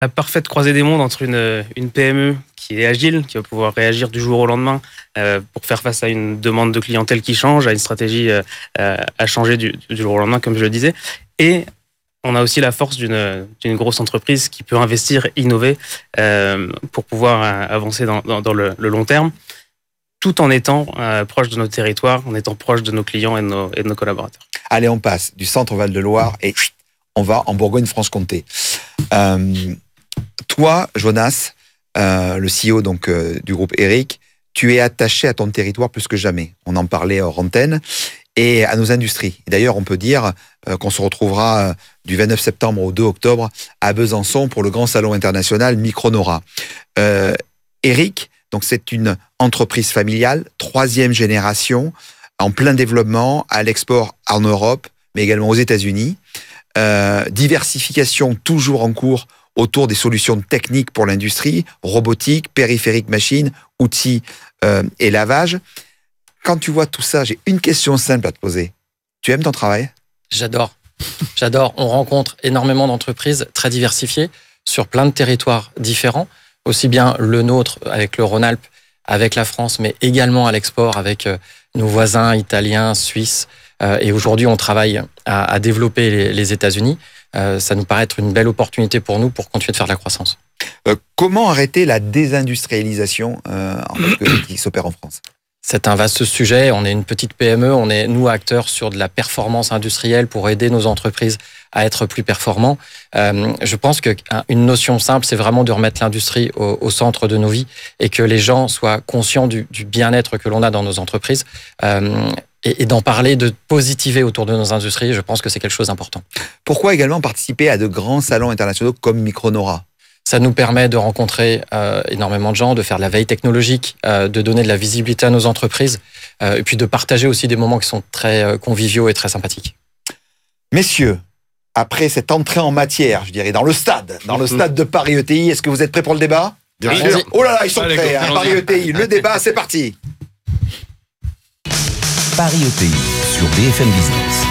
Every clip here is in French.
la parfaite croisée des mondes entre une PME qui est agile, qui va pouvoir réagir du jour au lendemain pour faire face à une demande de clientèle qui change, à une stratégie à changer du jour au lendemain, comme je le disais. Et on a aussi la force d'une grosse entreprise qui peut investir, innover pour pouvoir avancer dans le long terme, tout en étant proche de nos territoires, en étant proche de nos clients et de nos collaborateurs. Allez, on passe du centre Val-de-Loire et on va en Bourgogne-Franche-Comté. Toi, Jonas, le CEO donc, du groupe Eric, tu es attaché à ton territoire plus que jamais. On en parlait hors antenne. Et à nos industries. Et d'ailleurs, on peut dire qu'on se retrouvera du 29 septembre au 2 octobre à Besançon pour le grand salon international Micronora. Eric, donc c'est une entreprise familiale, 3e génération, en plein développement, à l'export en Europe, mais également aux États-Unis. Diversification toujours en cours autour des solutions techniques pour l'industrie, robotique, périphérique machine, outils et lavage. Quand tu vois tout ça, j'ai une question simple à te poser. Tu aimes ton travail ? J'adore. On rencontre énormément d'entreprises très diversifiées sur plein de territoires différents, aussi bien le nôtre avec le Rhône-Alpes, avec la France, mais également à l'export avec nos voisins italiens, suisses. Et aujourd'hui, on travaille à développer les États-Unis. Ça nous paraît être une belle opportunité pour nous pour continuer de faire de la croissance. Comment arrêter la désindustrialisation qui s'opère en France ? C'est un vaste sujet. On est une petite PME. On est, nous, acteurs sur de la performance industrielle pour aider nos entreprises à être plus performants. Je pense qu'une notion simple, c'est vraiment de remettre l'industrie au centre de nos vies et que les gens soient conscients du bien-être que l'on a dans nos entreprises et d'en parler, de positiver autour de nos industries. Je pense que c'est quelque chose d'important. Pourquoi également participer à de grands salons internationaux comme Micronora ? Ça nous permet de rencontrer énormément de gens, de faire de la veille technologique, de donner de la visibilité à nos entreprises, et puis de partager aussi des moments qui sont très conviviaux et très sympathiques. Messieurs, après cette entrée en matière, je dirais, dans le stade de Paris ETI, est-ce que vous êtes prêts pour le débat ? Bien sûr. Oh là là, ils sont prêts, hein, Paris ETI, le débat, c'est parti. Paris ETI sur BFM Business.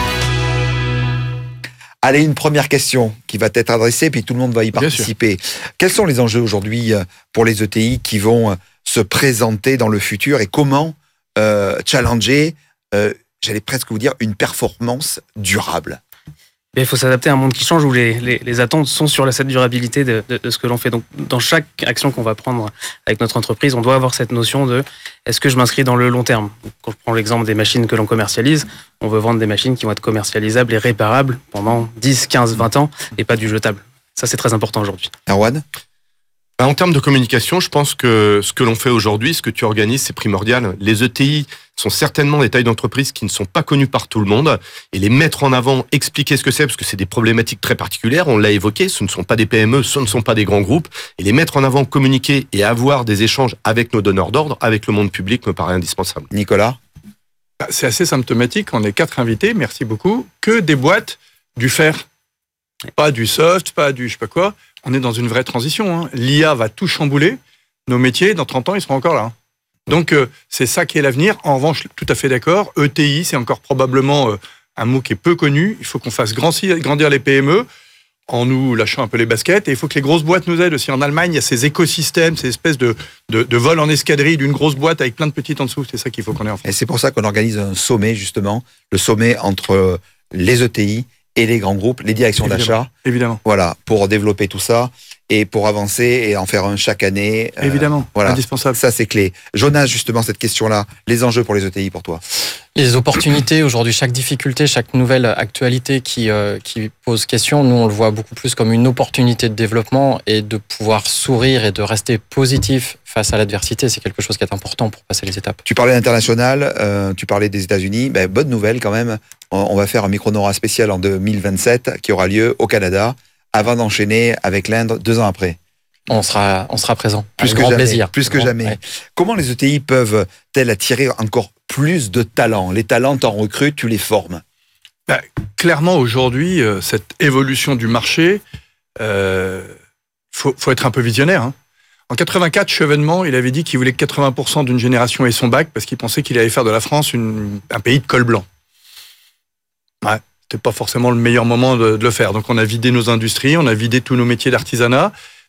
Allez, une première question qui va être adressée, puis tout le monde va y participer. Quels sont les enjeux aujourd'hui pour les ETI qui vont se présenter dans le futur et comment challenger, j'allais presque vous dire, une performance durable ? Il faut s'adapter à un monde qui change où les attentes sont sur cette durabilité de ce que l'on fait. Donc, dans chaque action qu'on va prendre avec notre entreprise, on doit avoir cette notion de est-ce que je m'inscris dans le long terme ? Quand je prends l'exemple des machines que l'on commercialise, on veut vendre des machines qui vont être commercialisables et réparables pendant 10, 15, 20 ans et pas du jetable. Ça, c'est très important aujourd'hui. Erwan ? En termes de communication, je pense que ce que l'on fait aujourd'hui, ce que tu organises, c'est primordial. Les ETI sont certainement des tailles d'entreprise qui ne sont pas connues par tout le monde. Et les mettre en avant, expliquer ce que c'est, parce que c'est des problématiques très particulières, on l'a évoqué, ce ne sont pas des PME, ce ne sont pas des grands groupes. Et les mettre en avant, communiquer et avoir des échanges avec nos donneurs d'ordre, avec le monde public, me paraît indispensable. Nicolas ? C'est assez symptomatique, on est 4 invités, merci beaucoup, que des boîtes du fer. Pas du soft, pas du je sais pas quoi. On est dans une vraie transition. Hein. L'IA va tout chambouler. Nos métiers, dans 30 ans, ils seront encore là. Donc, c'est ça qui est l'avenir. En revanche, tout à fait d'accord. ETI, c'est encore probablement un mot qui est peu connu. Il faut qu'on fasse grandir les PME en nous lâchant un peu les baskets. Et il faut que les grosses boîtes nous aident aussi. En Allemagne, il y a ces écosystèmes, ces espèces de vols en escadrille d'une grosse boîte avec plein de petites en dessous. C'est ça qu'il faut qu'on ait en France. Et c'est pour ça qu'on organise un sommet, justement. Le sommet entre les ETI et les grands groupes, les directions d'achat. Évidemment. Voilà, pour développer tout ça et pour avancer et en faire un chaque année. Évidemment, voilà. Indispensable. Ça, c'est clé. Jonas, justement, cette question-là, les enjeux pour les ETI pour toi ? Les opportunités, aujourd'hui, chaque difficulté, chaque nouvelle actualité qui pose question, nous, on le voit beaucoup plus comme une opportunité de développement et de pouvoir sourire et de rester positif face à l'adversité. C'est quelque chose qui est important pour passer les étapes. Tu parlais d'international, tu parlais des États-Unis. Bonne nouvelle quand même. On va faire un Micronora spécial en 2027 qui aura lieu au Canada avant d'enchaîner avec l'Inde 2 ans après. On sera présent. Plus que jamais. Ouais. Comment les ETI peuvent-elles attirer encore plus de talents ? Les talents, t'en recrutes, tu les formes. Clairement, aujourd'hui, cette évolution du marché, faut être un peu visionnaire. Hein. En 84, Chevènement, il avait dit qu'il voulait que 80% d'une génération ait son bac parce qu'il pensait qu'il allait faire de la France un pays de col blanc. Ouais, c'était pas forcément le meilleur moment de le faire. Donc on a vidé nos industries, on a vidé tous nos métiers d'artisanat.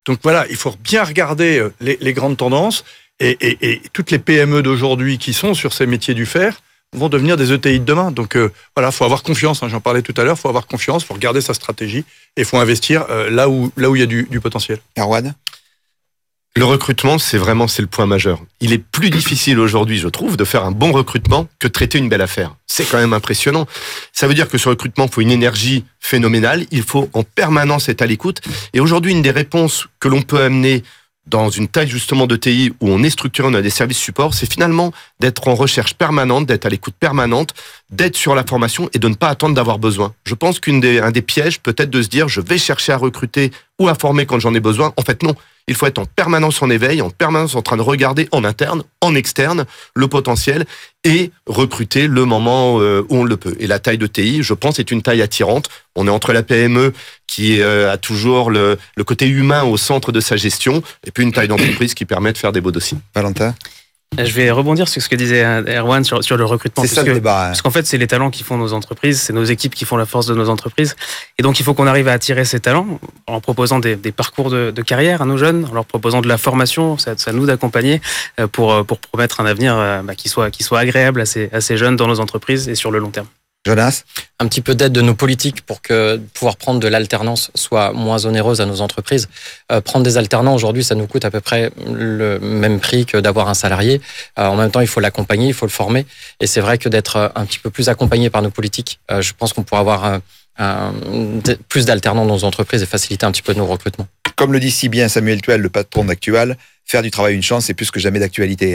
Donc voilà, il faut bien regarder les grandes tendances et toutes les PME d'aujourd'hui qui sont sur ces métiers du fer vont devenir des ETI de demain. Donc voilà, faut avoir confiance, j'en parlais tout à l'heure, faut avoir confiance, faut regarder sa stratégie et faut investir là où il y a du potentiel. Erwan ? Le recrutement, c'est le point majeur. Il est plus difficile aujourd'hui, je trouve, de faire un bon recrutement que de traiter une belle affaire. C'est quand même impressionnant. Ça veut dire que ce recrutement, il faut une énergie phénoménale. Il faut en permanence être à l'écoute. Et aujourd'hui, une des réponses que l'on peut amener dans une taille justement de TI où on est structuré, on a des services support, c'est finalement d'être en recherche permanente, d'être à l'écoute permanente, d'être sur la formation et de ne pas attendre d'avoir besoin. Je pense qu'un des pièges peut être de se dire je vais chercher à recruter ou à former quand j'en ai besoin. En fait, non. Il faut être en permanence en éveil, en permanence en train de regarder en interne, en externe, le potentiel et recruter le moment où on le peut. Et la taille de TI, je pense, est une taille attirante. On est entre la PME qui a toujours le côté humain au centre de sa gestion et puis une taille d'entreprise qui permet de faire des beaux dossiers. Valentin ? Je vais rebondir sur ce que disait Erwan sur le recrutement. C'est ça le débat. Parce qu'en fait, c'est les talents qui font nos entreprises, c'est nos équipes qui font la force de nos entreprises. Et donc, il faut qu'on arrive à attirer ces talents en proposant des parcours de carrière à nos jeunes, en leur proposant de la formation. C'est à nous d'accompagner pour promettre un avenir qui soit agréable à ces jeunes dans nos entreprises et sur le long terme. Jonas ? Un petit peu d'aide de nos politiques pour que pouvoir prendre de l'alternance soit moins onéreuse à nos entreprises. Prendre des alternants aujourd'hui, ça nous coûte à peu près le même prix que d'avoir un salarié. En même temps, il faut l'accompagner, il faut le former. Et c'est vrai que d'être un petit peu plus accompagné par nos politiques, je pense qu'on pourrait avoir plus d'alternants dans nos entreprises et faciliter un petit peu nos recrutements. Comme le dit si bien Samuel Tuel, le patron d'Actual, faire du travail une chance, c'est plus que jamais d'actualité.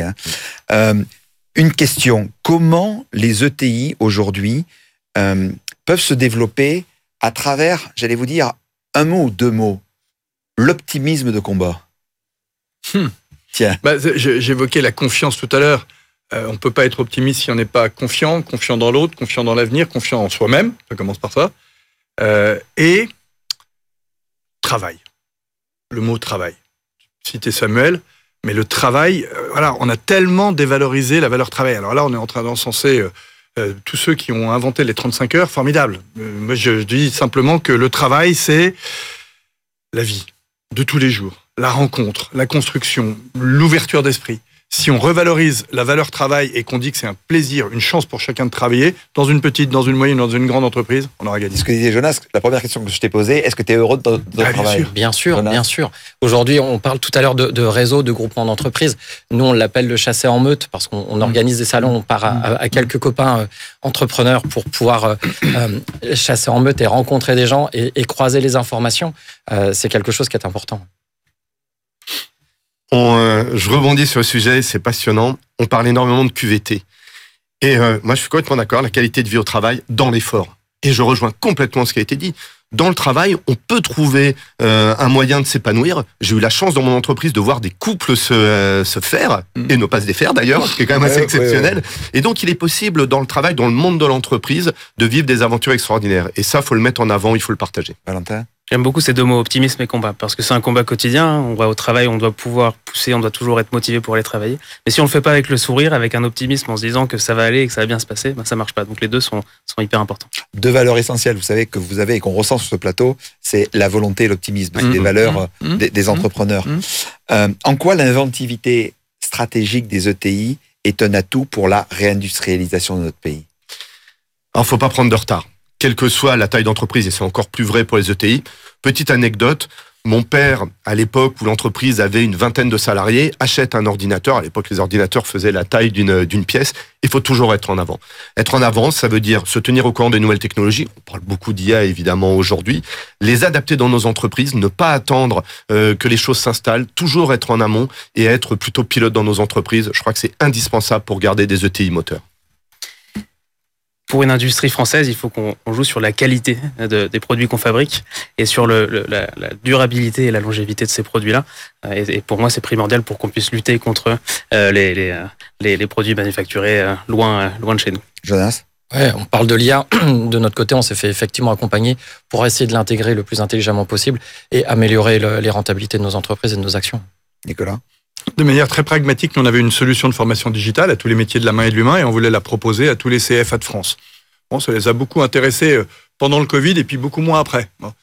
Une question, comment les ETI aujourd'hui peuvent se développer à travers, j'allais vous dire, un mot ou deux mots, l'optimisme de combat. Tiens. J'évoquais la confiance tout à l'heure. On ne peut pas être optimiste si on n'est pas confiant dans l'autre, confiant dans l'avenir, confiant en soi-même, ça commence par ça. Et travail. Le mot travail. Citer Samuel. Mais le travail, on a tellement dévalorisé la valeur travail. Alors là, on est en train d'encenser tous ceux qui ont inventé les 35 heures, formidable. Moi, je dis simplement que le travail, c'est la vie de tous les jours, la rencontre, la construction, l'ouverture d'esprit. Si on revalorise la valeur travail et qu'on dit que c'est un plaisir, une chance pour chacun de travailler, dans une petite, dans une moyenne, dans une grande entreprise, on aura gagné. Ce que disait Jonas, la première question que je t'ai posée, est-ce que tu es heureux de ton travail ? Bien sûr. Aujourd'hui, on parle tout à l'heure de réseau, de groupement d'entreprises. Nous, on l'appelle le chasser en meute parce qu'on organise des salons, on part à quelques copains entrepreneurs pour pouvoir chasser en meute et rencontrer des gens et croiser les informations. C'est quelque chose qui est important. Je rebondis sur le sujet, c'est passionnant. On parle énormément de QVT. Et moi, je suis complètement d'accord, la qualité de vie au travail dans l'effort. Et je rejoins complètement ce qui a été dit. Dans le travail, on peut trouver un moyen de s'épanouir. J'ai eu la chance dans mon entreprise de voir des couples se faire, et ne pas se défaire d'ailleurs, ce qui est quand même assez exceptionnel. Et donc, il est possible dans le travail, dans le monde de l'entreprise, de vivre des aventures extraordinaires. Et ça, il faut le mettre en avant, il faut le partager. Valentin ? J'aime beaucoup ces deux mots, optimisme et combat, parce que c'est un combat quotidien. On va au travail, on doit pouvoir pousser, on doit toujours être motivé pour aller travailler. Mais si on le fait pas avec le sourire, avec un optimisme, en se disant que ça va aller et que ça va bien se passer, ça marche pas. Donc les deux sont hyper importants. Deux valeurs essentielles, vous savez, que vous avez et qu'on ressent sur ce plateau, c'est la volonté et l'optimisme. C'est des valeurs des entrepreneurs. En quoi l'inventivité stratégique des ETI est un atout pour la réindustrialisation de notre pays ? Alors, faut pas prendre de retard. Quelle que soit la taille d'entreprise, et c'est encore plus vrai pour les ETI. Petite anecdote, mon père, à l'époque où l'entreprise avait une vingtaine de salariés, achète un ordinateur. À l'époque, les ordinateurs faisaient la taille d'une pièce. Il faut toujours être en avant. Être en avant, ça veut dire se tenir au courant des nouvelles technologies. On parle beaucoup d'IA, évidemment, aujourd'hui. Les adapter dans nos entreprises, ne pas attendre que les choses s'installent, toujours être en amont et être plutôt pilote dans nos entreprises. Je crois que c'est indispensable pour garder des ETI moteurs. Pour une industrie française, il faut qu'on joue sur la qualité des produits qu'on fabrique et sur la durabilité et la longévité de ces produits-là. Et pour moi, c'est primordial pour qu'on puisse lutter contre les produits manufacturés loin de chez nous. Jonas ? Ouais, on parle de l'IA. De notre côté, on s'est fait effectivement accompagner pour essayer de l'intégrer le plus intelligemment possible et améliorer les rentabilités de nos entreprises et de nos actions. Nicolas ? De manière très pragmatique, nous, on avait une solution de formation digitale à tous les métiers de la main et de l'humain et on voulait la proposer à tous les CFA de France. Bon, ça les a beaucoup intéressés pendant le Covid et puis beaucoup moins après. Bon.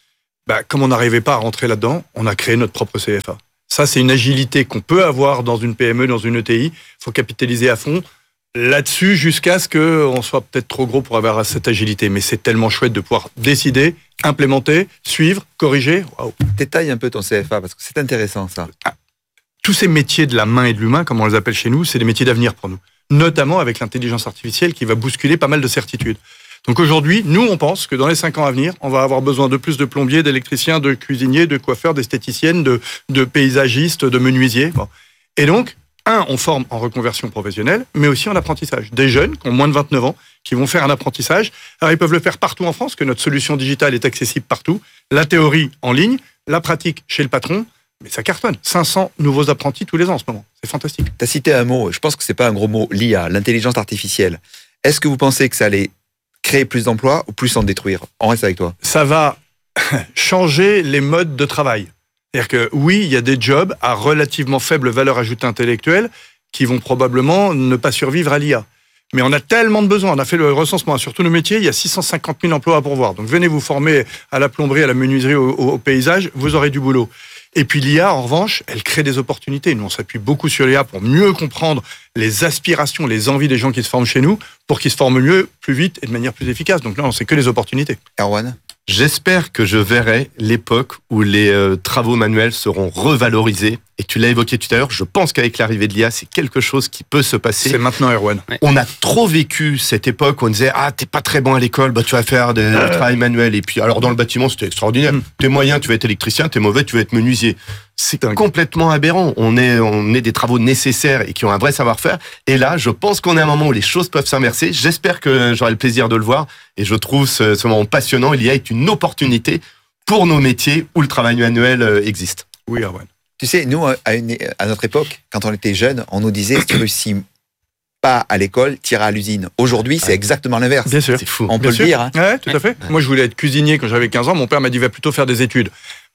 Comme on n'arrivait pas à rentrer là-dedans, on a créé notre propre CFA. Ça, c'est une agilité qu'on peut avoir dans une PME, dans une ETI. Il faut capitaliser à fond là-dessus jusqu'à ce qu'on soit peut-être trop gros pour avoir cette agilité. Mais c'est tellement chouette de pouvoir décider, implémenter, suivre, corriger. Waouh. Détaille un peu ton CFA, parce que c'est intéressant, ça. Tous ces métiers de la main et de l'humain, comme on les appelle chez nous, c'est des métiers d'avenir pour nous. Notamment avec l'intelligence artificielle qui va bousculer pas mal de certitudes. Donc aujourd'hui, nous, on pense que dans les 5 ans à venir, on va avoir besoin de plus de plombiers, d'électriciens, de cuisiniers, de coiffeurs, d'esthéticiennes, de paysagistes, de menuisiers. Bon. Et donc, on forme en reconversion professionnelle, mais aussi en apprentissage. Des jeunes qui ont moins de 29 ans, qui vont faire un apprentissage. Alors, ils peuvent le faire partout en France, que notre solution digitale est accessible partout. La théorie en ligne, la pratique chez le patron, mais ça cartonne. 500 nouveaux apprentis tous les ans en ce moment. C'est fantastique. Tu as cité un mot, je pense que c'est pas un gros mot, l'IA, l'intelligence artificielle. Est-ce que vous pensez que ça allait créer plus d'emplois ou plus en détruire? On reste avec toi. Ça va changer les modes de travail. C'est-à-dire que oui, il y a des jobs à relativement faible valeur ajoutée intellectuelle qui vont probablement ne pas survivre à l'IA. Mais on a tellement de besoins. On a fait le recensement sur tous nos métiers. Il y a 650 000 emplois à pourvoir. Donc venez vous former à la plomberie, à la menuiserie, au paysage. Vous aurez du boulot. Et puis l'IA, en revanche, elle crée des opportunités. Nous, on s'appuie beaucoup sur l'IA pour mieux comprendre les aspirations, les envies des gens qui se forment chez nous, pour qu'ils se forment mieux, plus vite et de manière plus efficace. Donc là, on sait que les opportunités. Erwan? J'espère que je verrai l'époque où les travaux manuels seront revalorisés. Et tu l'as évoqué tout à l'heure, je pense qu'avec l'arrivée de l'IA, c'est quelque chose qui peut se passer. C'est maintenant, Erwan. On a trop vécu cette époque où on disait « Ah, t'es pas très bon à l'école, tu vas faire du travail manuel. » Et puis, alors dans le bâtiment, c'était extraordinaire. T'es moyen, tu vas être électricien, t'es mauvais, tu vas être menuisier. C'est complètement aberrant. On est des travaux nécessaires et qui ont un vrai savoir-faire. Et là, je pense qu'on est à un moment où les choses peuvent s'inverser. J'espère que j'aurai le plaisir de le voir. Et je trouve ce moment passionnant. L'IA est une opportunité pour nos métiers où le travail manuel existe. Oui, Erwan. Tu sais, nous, à notre époque, quand on était jeunes, on nous disait, si tu réussis pas à l'école, t'iras à l'usine. Aujourd'hui, c'est exactement l'inverse. Bien sûr. C'est fou. On peut le dire. Hein. Ouais, tout à fait. Moi, je voulais être cuisinier quand j'avais 15 ans. Mon père m'a dit, va plutôt faire des études.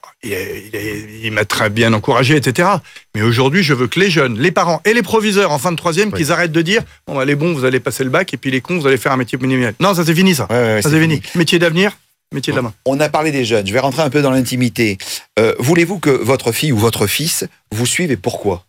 Il m'a très bien encouragé, etc. Mais aujourd'hui, je veux que les jeunes, les parents et les proviseurs en fin de troisième, qu'ils arrêtent de dire, bon, les bons, vous allez passer le bac, et puis les cons, vous allez faire un métier manuel. Non, ça c'est fini, ça. Ouais, ça c'est fini. Métier d'avenir, métier de la main. On a parlé des jeunes. Je vais rentrer un peu dans l'intimité. Voulez-vous que votre fille ou votre fils vous suive et pourquoi?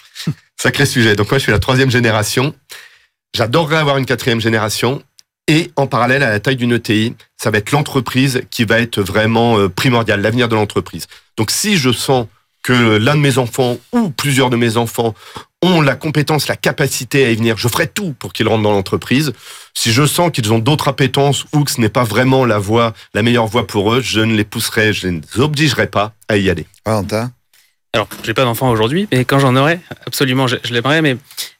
Sacré sujet. Donc moi, je suis la 3e génération. J'adorerais avoir une 4e génération. Et en parallèle à la taille d'une ETI, ça va être l'entreprise qui va être vraiment primordiale, l'avenir de l'entreprise. Donc si je sens que l'un de mes enfants ou plusieurs de mes enfants ont la compétence, la capacité à y venir, je ferai tout pour qu'ils rentrent dans l'entreprise. Si je sens qu'ils ont d'autres appétences ou que ce n'est pas vraiment la meilleure voie pour eux, je ne les pousserai, je ne les obligerai pas à y aller. Valentin? Alors, j'ai pas d'enfant aujourd'hui, mais quand j'en aurai, absolument, je l'aimerais, mais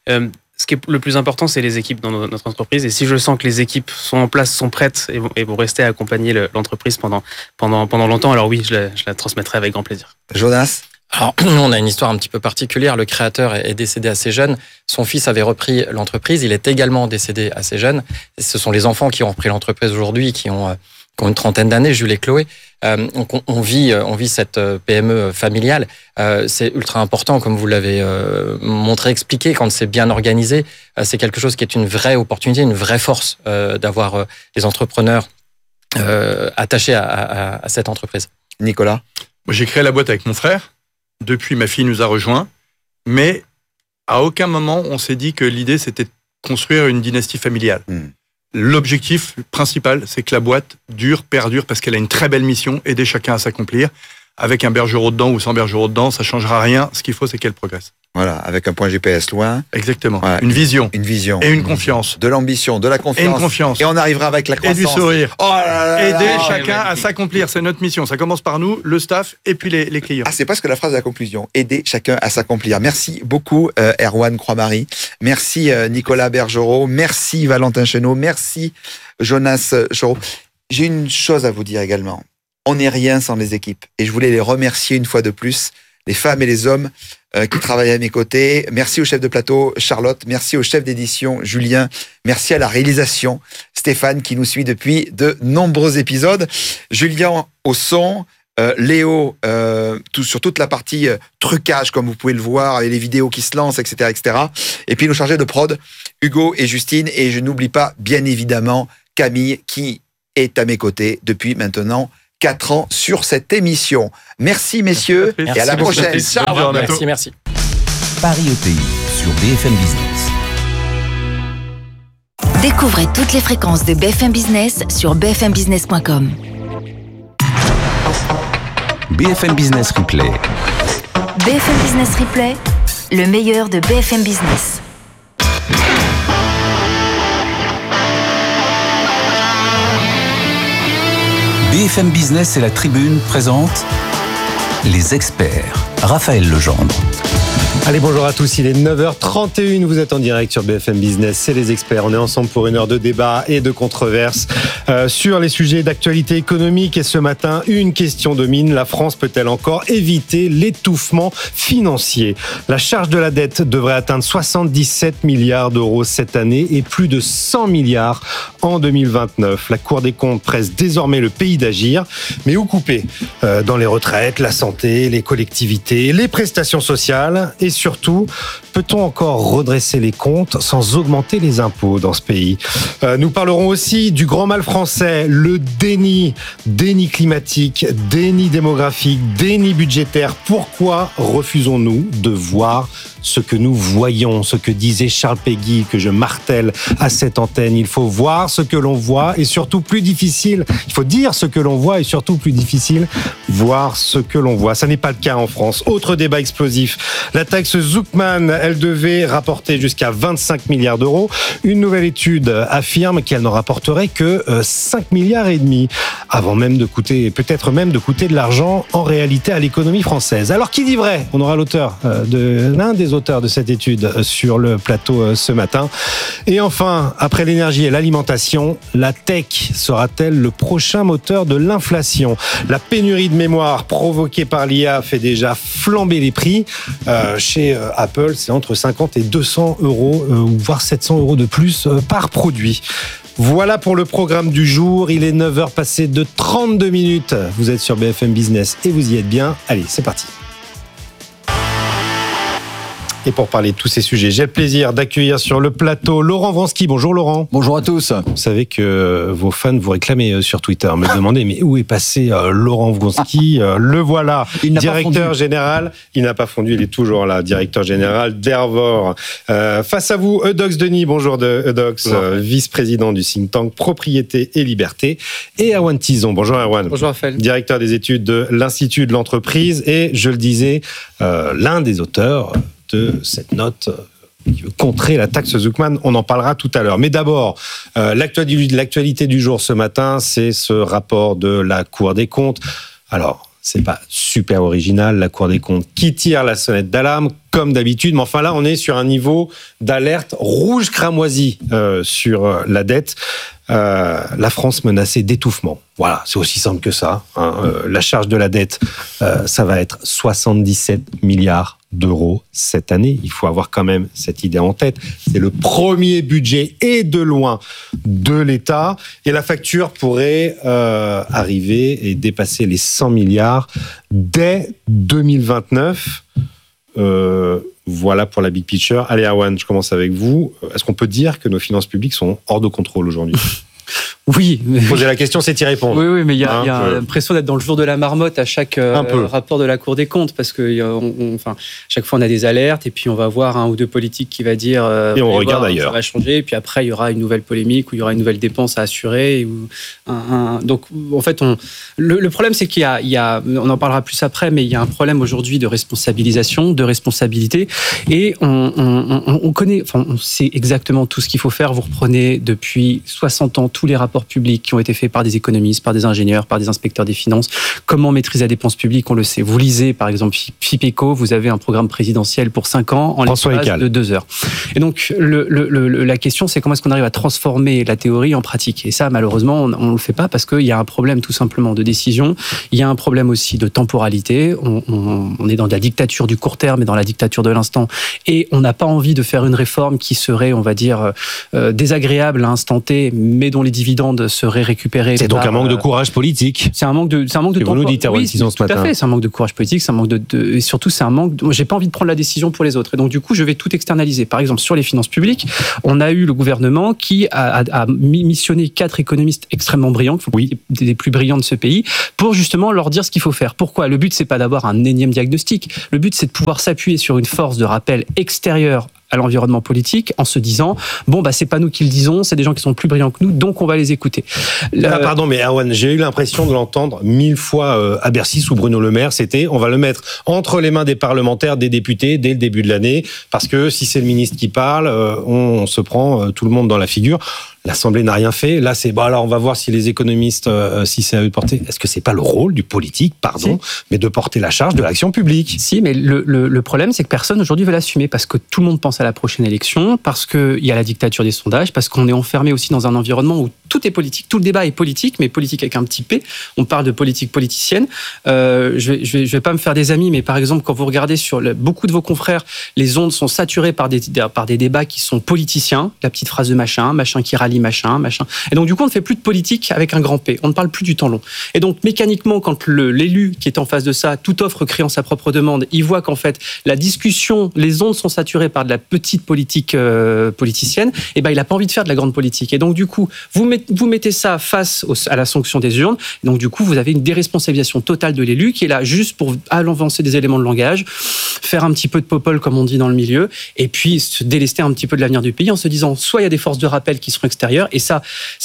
ce qui est le plus important, c'est les équipes dans notre entreprise. Et si je sens que les équipes sont en place, sont prêtes et vont rester à accompagner l'entreprise pendant longtemps, alors oui, je la transmettrai avec grand plaisir. Jonas? Alors, nous, on a une histoire un petit peu particulière. Le créateur est décédé assez jeune. Son fils avait repris l'entreprise. Il est également décédé assez jeune. Et ce sont les enfants qui ont repris l'entreprise aujourd'hui, qui ont une trentaine d'années, Jules et Chloé. Donc on vit cette PME familiale. C'est ultra important, comme vous l'avez montré, expliqué, quand c'est bien organisé. C'est quelque chose qui est une vraie opportunité, une vraie force d'avoir des entrepreneurs attachés à cette entreprise. Nicolas? Moi, j'ai créé la boîte avec mon frère. Depuis, ma fille nous a rejoints. Mais à aucun moment, on s'est dit que l'idée, c'était de construire une dynastie familiale. L'objectif principal, c'est que la boîte perdure, parce qu'elle a une très belle mission, aider chacun à s'accomplir. Avec un bergerot dedans ou sans bergerot dedans, ça ne changera rien. Ce qu'il faut, c'est qu'elle progresse. Voilà, avec un point GPS loin. Exactement. Ouais, une vision. Une vision. Et une confiance. De l'ambition, de la confiance. Et une confiance. Et on arrivera avec la croissance. Et du sourire. Oh là là. Aider chacun à s'accomplir, c'est notre mission. Ça commence par nous, le staff, et puis les clients. Ah, c'est presque la phrase de la conclusion. Aider chacun à s'accomplir. Merci beaucoup, Erwan Croix-Marie. Merci, Nicolas Bergerot. Merci, Valentin Chenot. Merci, Jonas Chorot. J'ai une chose à vous dire également. On n'est rien sans les équipes. Et je voulais les remercier une fois de plus, les femmes et les hommes qui travaillent à mes côtés. Merci au chef de plateau, Charlotte. Merci au chef d'édition, Julien. Merci à la réalisation, Stéphane, qui nous suit depuis de nombreux épisodes. Julien au son, Léo sur toute la partie trucage, comme vous pouvez le voir, et les vidéos qui se lancent, etc., etc. Et puis nos chargés de prod, Hugo et Justine. Et je n'oublie pas, bien évidemment, Camille, qui est à mes côtés depuis maintenant 4 ans sur cette émission. Merci messieurs et à la prochaine. Ciao. Merci. Paris ETI sur BFM Business. Découvrez toutes les fréquences de BFM Business sur bfmbusiness.com. BFM Business Replay. BFM Business Replay, le meilleur de BFM Business. BFM Business et la Tribune présentent les experts. Raphaël Legendre. Allez, bonjour à tous, il est 9h31, vous êtes en direct sur BFM Business, c'est les experts. On est ensemble pour une heure de débat et de controverse sur les sujets d'actualité économique. Et ce matin, une question domine, la France peut-elle encore éviter l'étouffement financier ? La charge de la dette devrait atteindre 77 milliards d'euros cette année et plus de 100 milliards en 2029. La Cour des comptes presse désormais le pays d'agir, mais où couper ? Dans les retraites, la santé, les collectivités, les prestations sociales et surtout, peut-on encore redresser les comptes sans augmenter les impôts dans ce pays ? Nous parlerons aussi du grand mal français, le déni climatique, déni démographique, déni budgétaire. Pourquoi refusons-nous de voir ce que nous voyons, ce que disait Charles Péguy, que je martèle à cette antenne? Il faut voir ce que l'on voit et surtout plus difficile. Il faut dire ce que l'on voit et surtout plus difficile, voir ce que l'on voit. Ça n'est pas le cas en France. Autre débat explosif. La taxe Zuckman, elle devait rapporter jusqu'à 25 milliards d'euros. Une nouvelle étude affirme qu'elle n'en rapporterait que 5 milliards et demi, avant même de coûter, peut-être même de coûter de l'argent en réalité à l'économie française. Alors qui dit vrai ? On aura l'un des auteurs de cette étude sur le plateau ce matin. Et enfin, après l'énergie et l'alimentation, la tech sera-t-elle le prochain moteur de l'inflation ? La pénurie de mémoire provoquée par l'IA fait déjà flamber les prix. Chez Apple, c'est entre 50 et 200 euros, voire 700 euros de plus par produit. Voilà pour le programme du jour. Il est 9h passé de 32 minutes. Vous êtes sur BFM Business et vous y êtes bien. Allez, c'est parti. Et pour parler de tous ces sujets, j'ai le plaisir d'accueillir sur le plateau Laurent Wronski. Bonjour Laurent. Bonjour à tous. Vous savez que vos fans vous réclamaient sur Twitter, me demandaient mais où est passé Laurent Wronski ? Le voilà, directeur général. Il n'a pas fondu, il est toujours là, directeur général d'Ervor. Face à vous, Eudox Denis. Bonjour Eudox, vice-président du think tank Propriété et Liberté. Et Erwan Tison. Bonjour Erwan. Bonjour Raphaël. Directeur des études de l'Institut de l'entreprise et, je le disais, l'un des auteurs de cette note qui veut contrer la taxe Zuckman. On en parlera tout à l'heure. Mais d'abord, l'actualité du jour ce matin, c'est ce rapport de la Cour des comptes. Alors, c'est pas super original, la Cour des comptes qui tire la sonnette d'alarme, comme d'habitude. Mais enfin là, on est sur un niveau d'alerte rouge cramoisi sur la dette. La France menacée d'étouffement. Voilà, c'est aussi simple que ça. La charge de la dette, ça va être 77 milliards d'euros cette année. Il faut avoir quand même cette idée en tête. C'est le premier budget et de loin de l'État. Et la facture pourrait arriver et dépasser les 100 milliards dès 2029. Voilà pour la big picture. Allez, Erwan, je commence avec vous. Est-ce qu'on peut dire que nos finances publiques sont hors de contrôle aujourd'hui ? Oui. Poser la question, c'est y répondre. Oui, mais il y a l'impression d'être dans le jour de la marmotte à chaque rapport de la Cour des comptes, parce que chaque fois on a des alertes et puis on va voir un ou deux politiques qui va dire et on regarde ailleurs. Ça va changer, et puis après il y aura une nouvelle polémique ou il y aura une nouvelle dépense à assurer. Donc en fait, le problème c'est qu'il y a, on en parlera plus après, mais il y a un problème aujourd'hui de responsabilisation, de responsabilité, et on connaît, on sait exactement tout ce qu'il faut faire. Vous reprenez depuis 60 ans tous les rapports publics qui ont été faits par des économistes, par des ingénieurs, par des inspecteurs des finances. Comment maîtriser la dépense publique, on le sait. Vous lisez, par exemple, FIPECO, vous avez un programme présidentiel pour 5 ans en l'espace de 2 heures. Et donc, la question, c'est comment est-ce qu'on arrive à transformer la théorie en pratique. Et ça, malheureusement, on ne le fait pas parce qu'il y a un problème tout simplement de décision. Il y a un problème aussi de temporalité. On est dans la dictature du court terme et dans la dictature de l'instant. Et on n'a pas envie de faire une réforme qui serait, on va dire, désagréable à instant T, mais dont les dividendes seraient récupérés. C'est donc un manque de courage politique. C'est un manque de temps. Vous nous dites, oui, ce matin. Tout à fait. C'est un manque de courage politique. C'est un manque et surtout, c'est un manque. J'ai pas envie de prendre la décision pour les autres. Et donc, du coup, je vais tout externaliser. Par exemple, sur les finances publiques, on a eu le gouvernement qui a missionné 4 économistes extrêmement brillants, des plus brillants de ce pays, pour justement leur dire ce qu'il faut faire. Pourquoi ? Le but, c'est pas d'avoir un énième diagnostic. Le but, c'est de pouvoir s'appuyer sur une force de rappel extérieure à l'environnement politique en se disant c'est pas nous qui le disons, c'est des gens qui sont plus brillants que nous, donc on va les écouter. Pardon, mais Erwan, j'ai eu l'impression de l'entendre 1000 fois à Bercy sous Bruno Le Maire. C'était on va le mettre entre les mains des parlementaires, des députés dès le début de l'année, parce que si c'est le ministre qui parle, on se prend tout le monde dans la figure. L'Assemblée n'a rien fait. Là, c'est alors on va voir si les économistes, si c'est à eux de porter. Est-ce que c'est pas le rôle du politique, mais de porter la charge de l'action publique ? Si, mais le problème, c'est que personne aujourd'hui veut l'assumer parce que tout le monde pense à la prochaine élection, parce qu'il y a la dictature des sondages, parce qu'on est enfermé aussi dans un environnement où tout est politique, tout le débat est politique, mais politique avec un petit P. On parle de politique politicienne. Je vais pas me faire des amis, mais par exemple, quand vous regardez sur beaucoup de vos confrères, les ondes sont saturées par des débats qui sont politiciens. La petite phrase de machin qui rallie machin. Et donc, du coup, on ne fait plus de politique avec un grand P. On ne parle plus du temps long. Et donc, mécaniquement, quand l'élu qui est en face de ça, toute offre créant sa propre demande, il voit qu'en fait, la discussion, les ondes sont saturées par de la petite politique politicienne, et il n'a pas envie de faire de la grande politique. Et donc, du coup, vous mettez ça face à la sanction des urnes. Et donc, du coup, vous avez une déresponsabilisation totale de l'élu qui est là juste pour avancer des éléments de langage, faire un petit peu de popole, comme on dit dans le milieu, et puis se délester un petit peu de l'avenir du pays en se disant, soit il y a des forces de rappel qui seront extérieures, et ça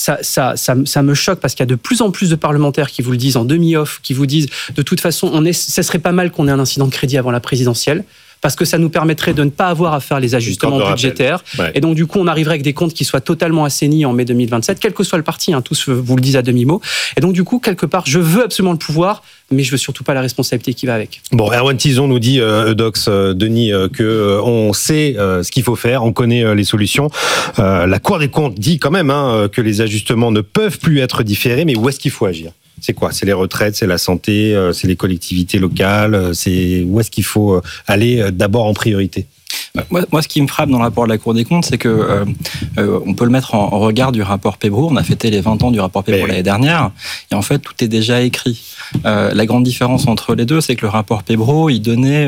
me choque parce qu'il y a de plus en plus de parlementaires qui vous le disent en demi-off, qui vous disent de toute façon, ça serait pas mal qu'on ait un incident de crédit avant la présidentielle, parce que ça nous permettrait de ne pas avoir à faire les ajustements budgétaires. Ouais. Et donc, du coup, on arriverait avec des comptes qui soient totalement assainis en mai 2027, quel que soit le parti, tous vous le disent à demi-mot. Et donc, du coup, quelque part, je veux absolument le pouvoir, mais je veux surtout pas la responsabilité qui va avec. Bon, Erwan Tison nous dit, Eudox, Denis, on sait ce qu'il faut faire, on connaît les solutions. La Cour des comptes dit quand même que les ajustements ne peuvent plus être différés, mais où est-ce qu'il faut agir ? C'est quoi ? C'est les retraites, c'est la santé, c'est les collectivités locales, c'est où est-ce qu'il faut aller d'abord en priorité ? Moi, ce qui me frappe dans le rapport de la Cour des comptes, c'est que on peut le mettre en regard du rapport Pébroux. On a fêté les 20 ans du rapport Pébroux l'année dernière, et en fait, tout est déjà écrit. La grande différence entre les deux, c'est que le rapport Pébroux, il donnait...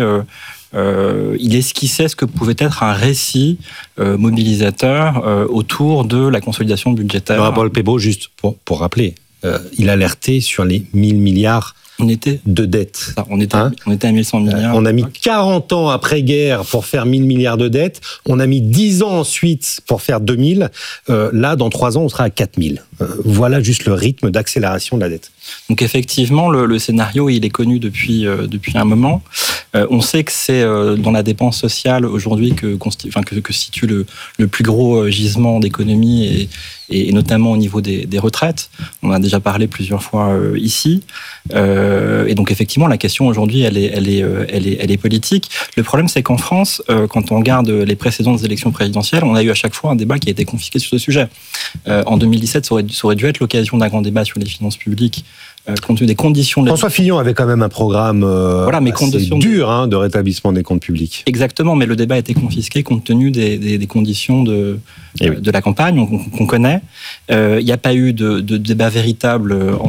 il esquissait ce que pouvait être un récit mobilisateur autour de la consolidation budgétaire. Le rapport Pébroux, juste pour rappeler, il alertait sur les 1000 milliards de dettes. On était à 1100 milliards. On a mis 40 ans après-guerre pour faire 1000 milliards de dettes. On a mis 10 ans ensuite pour faire 2000. Là, dans 3 ans, on sera à 4000. Voilà juste le rythme d'accélération de la dette. Donc effectivement, le scénario, il est connu depuis un moment. On sait que c'est dans la dépense sociale aujourd'hui que situe le plus gros gisement d'économie et notamment au niveau des retraites. On en a déjà parlé plusieurs fois ici. Et donc effectivement, la question aujourd'hui, elle est politique. Le problème, c'est qu'en France, quand on regarde les précédentes élections présidentielles, on a eu à chaque fois un débat qui a été confisqué sur ce sujet. En 2017, ça aurait dû être l'occasion d'un grand débat sur les finances publiques. Compte tenu des conditions de François Fillon avait quand même un programme assez dur de rétablissement des comptes publics. Exactement, mais le débat a été confisqué compte tenu des conditions de la campagne qu'on connaît. Il n'y a pas eu de débat véritable en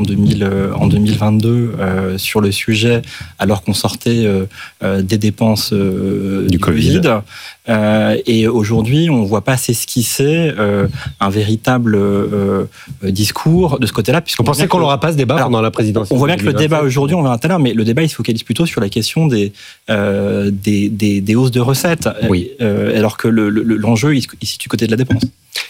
2022 sur le sujet, alors qu'on sortait des dépenses du Covid. Et aujourd'hui, on ne voit pas s'esquisser un véritable discours de ce côté-là. Vous pensez qu'on n'aura pas ce débat pendant la présidentielle ? On voit bien que le débat aujourd'hui, on verra tout à l'heure, mais le débat il se focalise plutôt sur la question des hausses de recettes, alors que l'enjeu il se situe côté de la dépense.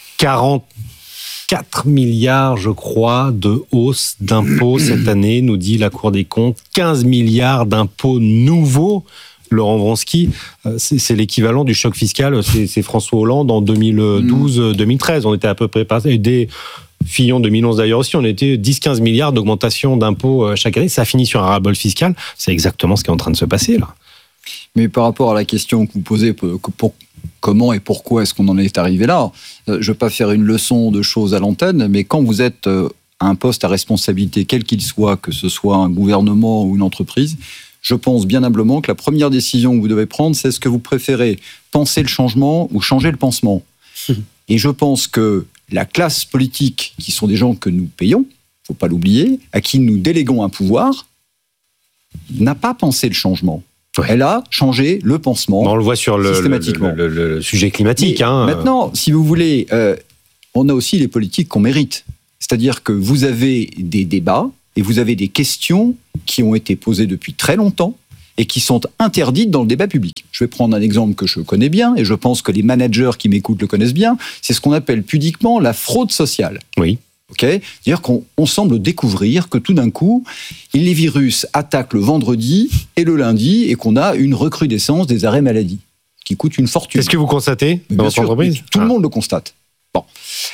44 milliards, je crois, de hausse d'impôts cette année, nous dit la Cour des comptes. 15 milliards d'impôts nouveaux. Laurent Vronsky, c'est l'équivalent du choc fiscal, c'est François Hollande en 2012-2013. On était à peu près passé, des Fillon 2011 d'ailleurs aussi, on était 10-15 milliards d'augmentation d'impôts chaque année. Ça a fini sur un ras-le-bol fiscal. C'est exactement ce qui est en train de se passer là. Mais par rapport à la question que vous posez, comment et pourquoi est-ce qu'on en est arrivé là, je ne veux pas faire une leçon de choses à l'antenne, mais quand vous êtes à un poste à responsabilité, quel qu'il soit, que ce soit un gouvernement ou une entreprise, je pense bien humblement que la première décision que vous devez prendre, c'est est-ce que vous préférez penser le changement ou changer le pansement. Et je pense que la classe politique, qui sont des gens que nous payons, il ne faut pas l'oublier, à qui nous déléguons un pouvoir, n'a pas pensé le changement. Ouais. Elle a changé le pansement. On le voit sur systématiquement. le sujet climatique. Maintenant, si vous voulez, on a aussi les politiques qu'on mérite. C'est-à-dire que vous avez des débats et vous avez des questions qui ont été posées depuis très longtemps et qui sont interdites dans le débat public. Je vais prendre un exemple que je connais bien, et je pense que les managers qui m'écoutent le connaissent bien, c'est ce qu'on appelle pudiquement la fraude sociale. Oui. Okay ? C'est-à-dire qu'on semble découvrir que tout d'un coup, les virus attaquent le vendredi et le lundi, et qu'on a une recrudescence des arrêts maladie, qui coûte une fortune. Est-ce que vous constatez dans votre entreprise ? Tout le monde le constate. Bon.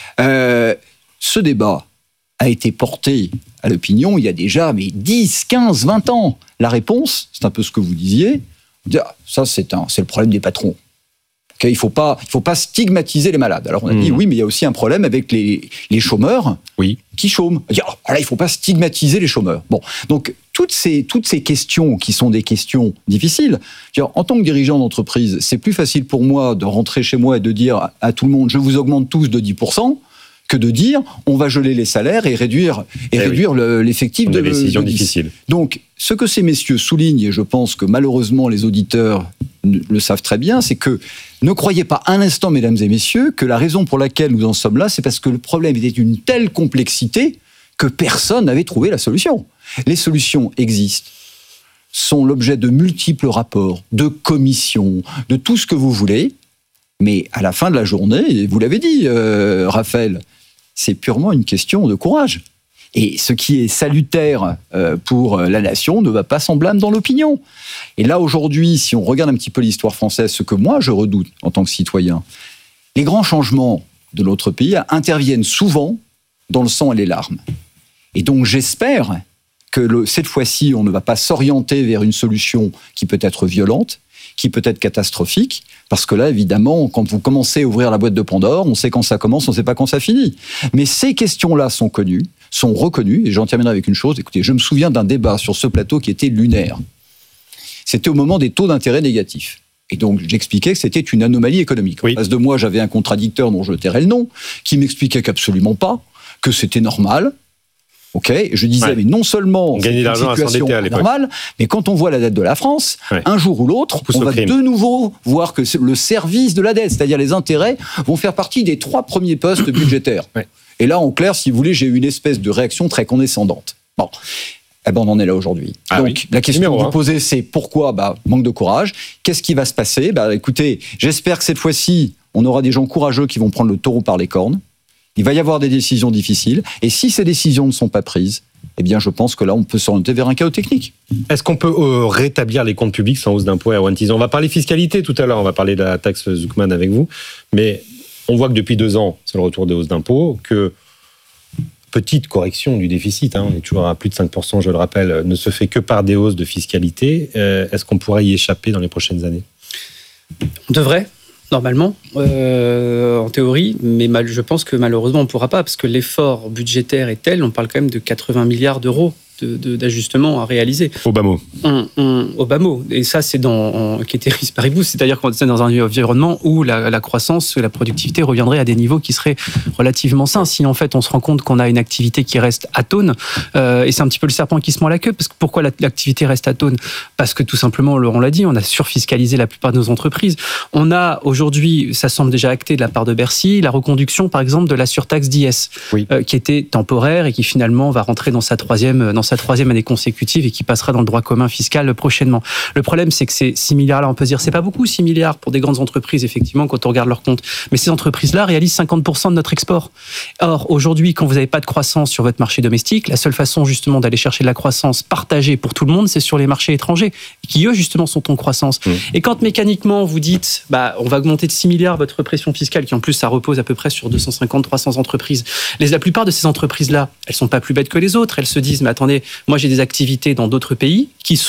Ce débat a été porté à l'opinion il y a déjà 10, 15, 20 ans. La réponse, c'est un peu ce que vous disiez. Ça, c'est le problème des patrons. Okay, il faut pas stigmatiser les malades. Alors on a dit oui, mais il y a aussi un problème avec les chômeurs qui chôment. Là, il faut pas stigmatiser les chômeurs. Bon, donc toutes ces questions qui sont des questions difficiles. En tant que dirigeant d'entreprise, c'est plus facile pour moi de rentrer chez moi et de dire à tout le monde, je vous augmente tous de 10%. Que de dire on va geler les salaires et réduire l'effectif de décisions difficiles. Donc, ce que ces messieurs soulignent, et je pense que malheureusement les auditeurs le savent très bien, c'est que ne croyez pas un instant, mesdames et messieurs, que la raison pour laquelle nous en sommes là, c'est parce que le problème était d'une telle complexité que personne n'avait trouvé la solution. Les solutions existent, sont l'objet de multiples rapports, de commissions, de tout ce que vous voulez, mais à la fin de la journée, vous l'avez dit, Raphaël, c'est purement une question de courage. Et ce qui est salutaire pour la nation ne va pas sans blâme dans l'opinion. Et là, aujourd'hui, si on regarde un petit peu l'histoire française, ce que moi je redoute en tant que citoyen, les grands changements de notre pays interviennent souvent dans le sang et les larmes. Et donc j'espère que cette fois-ci, on ne va pas s'orienter vers une solution qui peut être violente, qui peut être catastrophique, parce que là, évidemment, quand vous commencez à ouvrir la boîte de Pandore, on sait quand ça commence, on ne sait pas quand ça finit. Mais ces questions-là sont connues, sont reconnues, et j'en terminerai avec une chose. Écoutez, je me souviens d'un débat sur ce plateau qui était lunaire. C'était au moment des taux d'intérêt négatifs. Et donc, j'expliquais que c'était une anomalie économique. Oui. En face de moi, j'avais un contradicteur dont je tairai le nom, qui m'expliquait qu'absolument pas, que c'était normal. Ok, je disais, mais non seulement c'est une situation normale, mais quand on voit la dette de la France, un jour ou l'autre, on va de nouveau voir que le service de la dette, c'est-à-dire les intérêts, vont faire partie des 3 premiers postes budgétaires. Et là, en clair, si vous voulez, j'ai eu une espèce de réaction très condescendante. Bon, eh ben, on en est là aujourd'hui. Donc, la question que vous posez, c'est pourquoi ? Manque de courage. Qu'est-ce qui va se passer ? Écoutez, j'espère que cette fois-ci, on aura des gens courageux qui vont prendre le taureau par les cornes. Il va y avoir des décisions difficiles. Et si ces décisions ne sont pas prises, eh bien, je pense que là, on peut s'orienter vers un chaos technique. Est-ce qu'on peut rétablir les comptes publics sans hausse d'impôts à One-Tison ? On va parler fiscalité tout à l'heure, on va parler de la taxe Zuckman avec vous. Mais on voit que depuis 2 ans, c'est le retour des hausses d'impôts, que petite correction du déficit, on est toujours à plus de 5%, je le rappelle, ne se fait que par des hausses de fiscalité. Est-ce qu'on pourrait y échapper dans les prochaines années ? On devrait. Normalement, en théorie, mais je pense que malheureusement on ne pourra pas, parce que l'effort budgétaire est tel, on parle quand même de 80 milliards d'euros d'ajustements à réaliser. Au bas mot. Au bas mot. Et ça, c'est qui était risque paribus, c'est-à-dire qu'on est dans un environnement où la croissance, la productivité reviendrait à des niveaux qui seraient relativement sains. Si en fait on se rend compte qu'on a une activité qui reste atone, et c'est un petit peu le serpent qui se mord la queue, parce que pourquoi l'activité reste atone ? Parce que tout simplement, on l'a dit, on a surfiscalisé la plupart de nos entreprises. On a aujourd'hui, ça semble déjà acté de la part de Bercy, la reconduction par exemple de la surtaxe d'IS, qui était temporaire et qui finalement va rentrer dans sa troisième année consécutive et qui passera dans le droit commun fiscal prochainement. Le problème, c'est que ces 6 milliards-là, on peut se dire, c'est pas beaucoup 6 milliards pour des grandes entreprises, effectivement, quand on regarde leurs comptes. Mais ces entreprises-là réalisent 50% de notre export. Or, aujourd'hui, quand vous n'avez pas de croissance sur votre marché domestique, la seule façon, justement, d'aller chercher de la croissance partagée pour tout le monde, c'est sur les marchés étrangers, qui, eux, justement, sont en croissance. Et quand, mécaniquement, vous dites, on va augmenter de 6 milliards votre pression fiscale, qui, en plus, ça repose à peu près sur 250-300 entreprises. La plupart de ces entreprises-là, elles sont pas plus bêtes que les autres. Elles se disent, mais attendez, moi j'ai des activités dans d'autres pays qui sont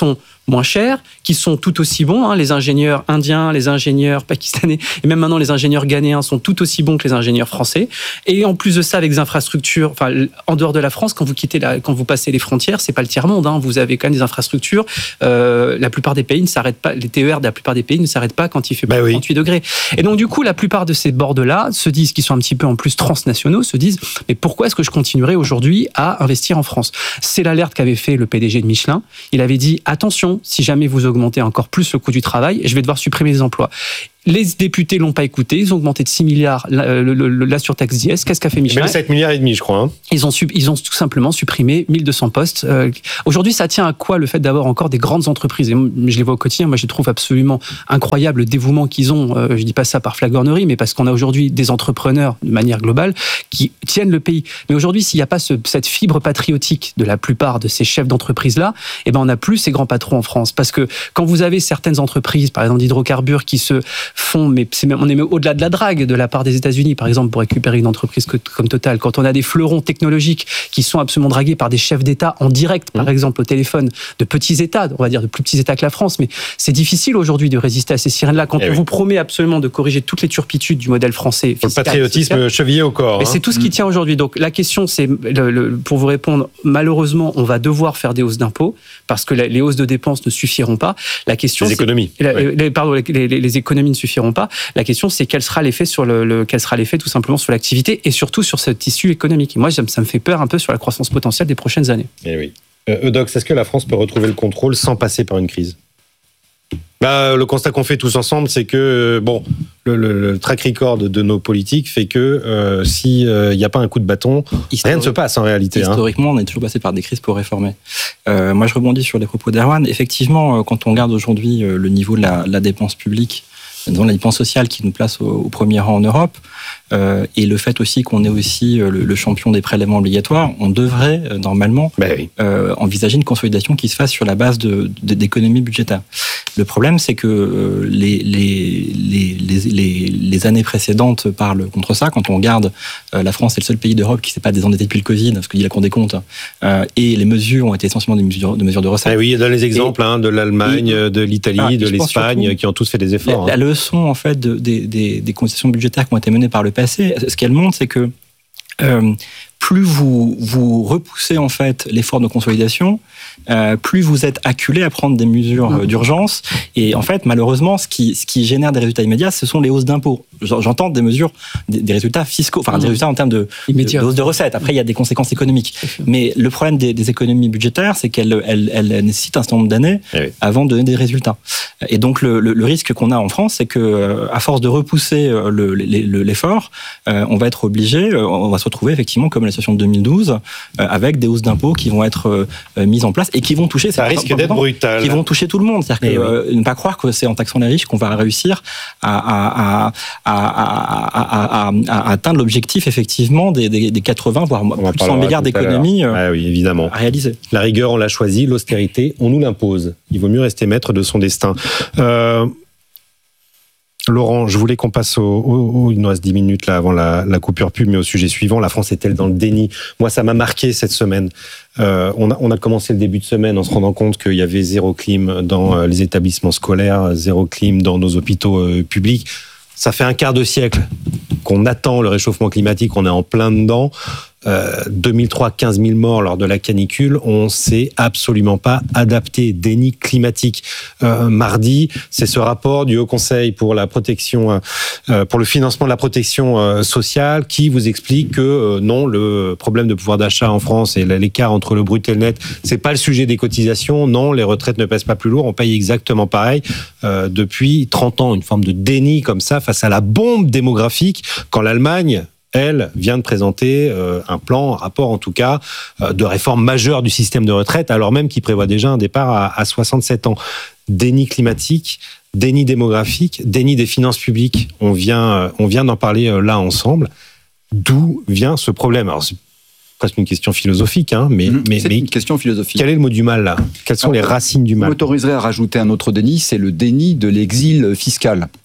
moins chers, qui sont tout aussi bons. Hein. Les ingénieurs indiens, les ingénieurs pakistanais, et même maintenant les ingénieurs ghanéens sont tout aussi bons que les ingénieurs français. Et en plus de ça, avec des infrastructures, enfin, en dehors de la France, quand vous passez les frontières, c'est pas le tiers-monde. Hein. Vous avez quand même des infrastructures. La plupart des pays ne s'arrêtent pas. Les TER de la plupart des pays ne s'arrêtent pas quand il fait 38 degrés. Et donc, du coup, la plupart de ces bords-là se disent, qui sont un petit peu en plus transnationaux, se disent, mais pourquoi est-ce que je continuerai aujourd'hui à investir en France? C'est l'alerte qu'avait fait le PDG de Michelin. Il avait dit, attention, si jamais vous augmentez encore plus le coût du travail, je vais devoir supprimer les emplois. Les députés l'ont pas écouté, ils ont augmenté de 6 milliards la surtaxe d'IS. Qu'est-ce qu'a fait Michelin? Même 7 milliards et demi, je crois. Hein. Ils ont tout simplement supprimé 1200 postes. Aujourd'hui, ça tient à quoi le fait d'avoir encore des grandes entreprises? Et je les vois au quotidien, moi je trouve absolument incroyable le dévouement qu'ils ont. Je dis pas ça par flagornerie, mais parce qu'on a aujourd'hui des entrepreneurs de manière globale qui tiennent le pays. Mais aujourd'hui, s'il n'y a pas cette fibre patriotique de la plupart de ces chefs d'entreprise-là, eh ben on n'a plus ces grands patrons en France. Parce que quand vous avez certaines entreprises, par exemple d'hydrocarbures, qui se font, mais on est même au-delà de la drague de la part des États-Unis, par exemple, pour récupérer une entreprise comme Total. Quand on a des fleurons technologiques qui sont absolument dragués par des chefs d'État en direct, par exemple au téléphone, de petits États, on va dire de plus petits États que la France, mais c'est difficile aujourd'hui de résister à ces sirènes-là quand on vous promet absolument de corriger toutes les turpitudes du modèle français. Le patriotisme chevillé au corps. Mais c'est tout ce qui tient aujourd'hui. Donc la question, c'est, pour vous répondre, malheureusement, on va devoir faire des hausses d'impôts parce que les hausses de dépenses ne suffiront pas. La question, les économies. Les économies ne suffiront pas. La question, c'est quel sera l'effet quel sera l'effet tout simplement sur l'activité et surtout sur ce tissu économique. Et moi, ça me fait peur un peu sur la croissance potentielle des prochaines années. Eh oui. Eudox, est-ce que la France peut retrouver le contrôle sans passer par une crise? Le constat qu'on fait tous ensemble, c'est que le track record de nos politiques fait que s'il n'y a pas un coup de bâton, rien ne se passe en réalité. Historiquement, on est toujours passé par des crises pour réformer. Moi, je rebondis sur les propos d'Erwan. Effectivement, quand on regarde aujourd'hui le niveau de la dépense publique, dans la dépense sociale qui nous place au premier rang en Europe, et le fait aussi qu'on est aussi le champion des prélèvements obligatoires, on devrait normalement envisager une consolidation qui se fasse sur la base d'économies budgétaires. Le problème, c'est que les années précédentes parlent contre ça. Quand on regarde, la France est le seul pays d'Europe qui ne s'est pas désendetté depuis le Covid, ce que dit la Cour des comptes, et les mesures ont été essentiellement des mesures de recettes. Oui, il y a les exemples de l'Allemagne, de l'Italie, de l'Espagne, qui ont tous fait des efforts. La leçon, en fait, des concessions budgétaires qui ont été menées par le passé, ce qu'elle montre, c'est que plus vous repoussez en fait l'effort de consolidation, plus vous êtes acculé à prendre des mesures d'urgence. Et en fait, malheureusement, ce qui génère des résultats immédiats, ce sont les hausses d'impôts. J'entends des mesures, des résultats fiscaux, enfin des résultats en termes de hausse de recettes. Après, il y a des conséquences économiques. Mais le problème des économies budgétaires, c'est qu'elles nécessitent un certain nombre d'années avant de donner des résultats. Et donc, le risque qu'on a en France, c'est que à force de repousser l'effort, on va être obligé, on va se retrouver effectivement comme la situation de 2012, avec des hausses d'impôts qui vont être mises en place et qui vont toucher. Ça risque d'être brutal. Qui vont toucher tout le monde. C'est-à-dire que ne pas croire que c'est en taxant les riches qu'on va réussir à atteindre l'objectif effectivement des 80 voire plus de 100 milliards d'économies à réaliser. La rigueur, on l'a choisi, l'austérité, on nous l'impose. Il vaut mieux rester maître de son destin. Laurent, je voulais qu'on passe il nous reste 10 minutes là avant la coupure pub, mais au sujet suivant. La France est-elle dans le déni? Moi, ça m'a marqué cette semaine. On a commencé le début de semaine en se rendant compte qu'il y avait zéro clim dans les établissements scolaires, zéro clim dans nos hôpitaux publics. Ça fait un quart de siècle qu'on attend le réchauffement climatique, on est en plein dedans. 2003, 15 000 morts lors de la canicule, on s'est absolument pas adapté. Déni climatique. Mardi, c'est ce rapport du Haut Conseil pour la protection, pour le financement de la protection sociale qui vous explique que non, le problème de pouvoir d'achat en France et l'écart entre le brut et le net, c'est pas le sujet des cotisations. Non, les retraites ne pèsent pas plus lourd. On paye exactement pareil depuis 30 ans. Une forme de déni comme ça face à la bombe démographique quand l'Allemagne, elle, vient de présenter un rapport en tout cas, de réforme majeure du système de retraite, alors même qu'il prévoit déjà un départ à 67 ans. Déni climatique, déni démographique, déni des finances publiques. On vient d'en parler là ensemble. D'où vient ce problème? Alors, c'est presque une question philosophique, mais une question philosophique. Quel est le mot du mal là? Quelles sont les racines du mal? Je m'autoriserai à rajouter un autre déni, c'est le déni de l'exil fiscal.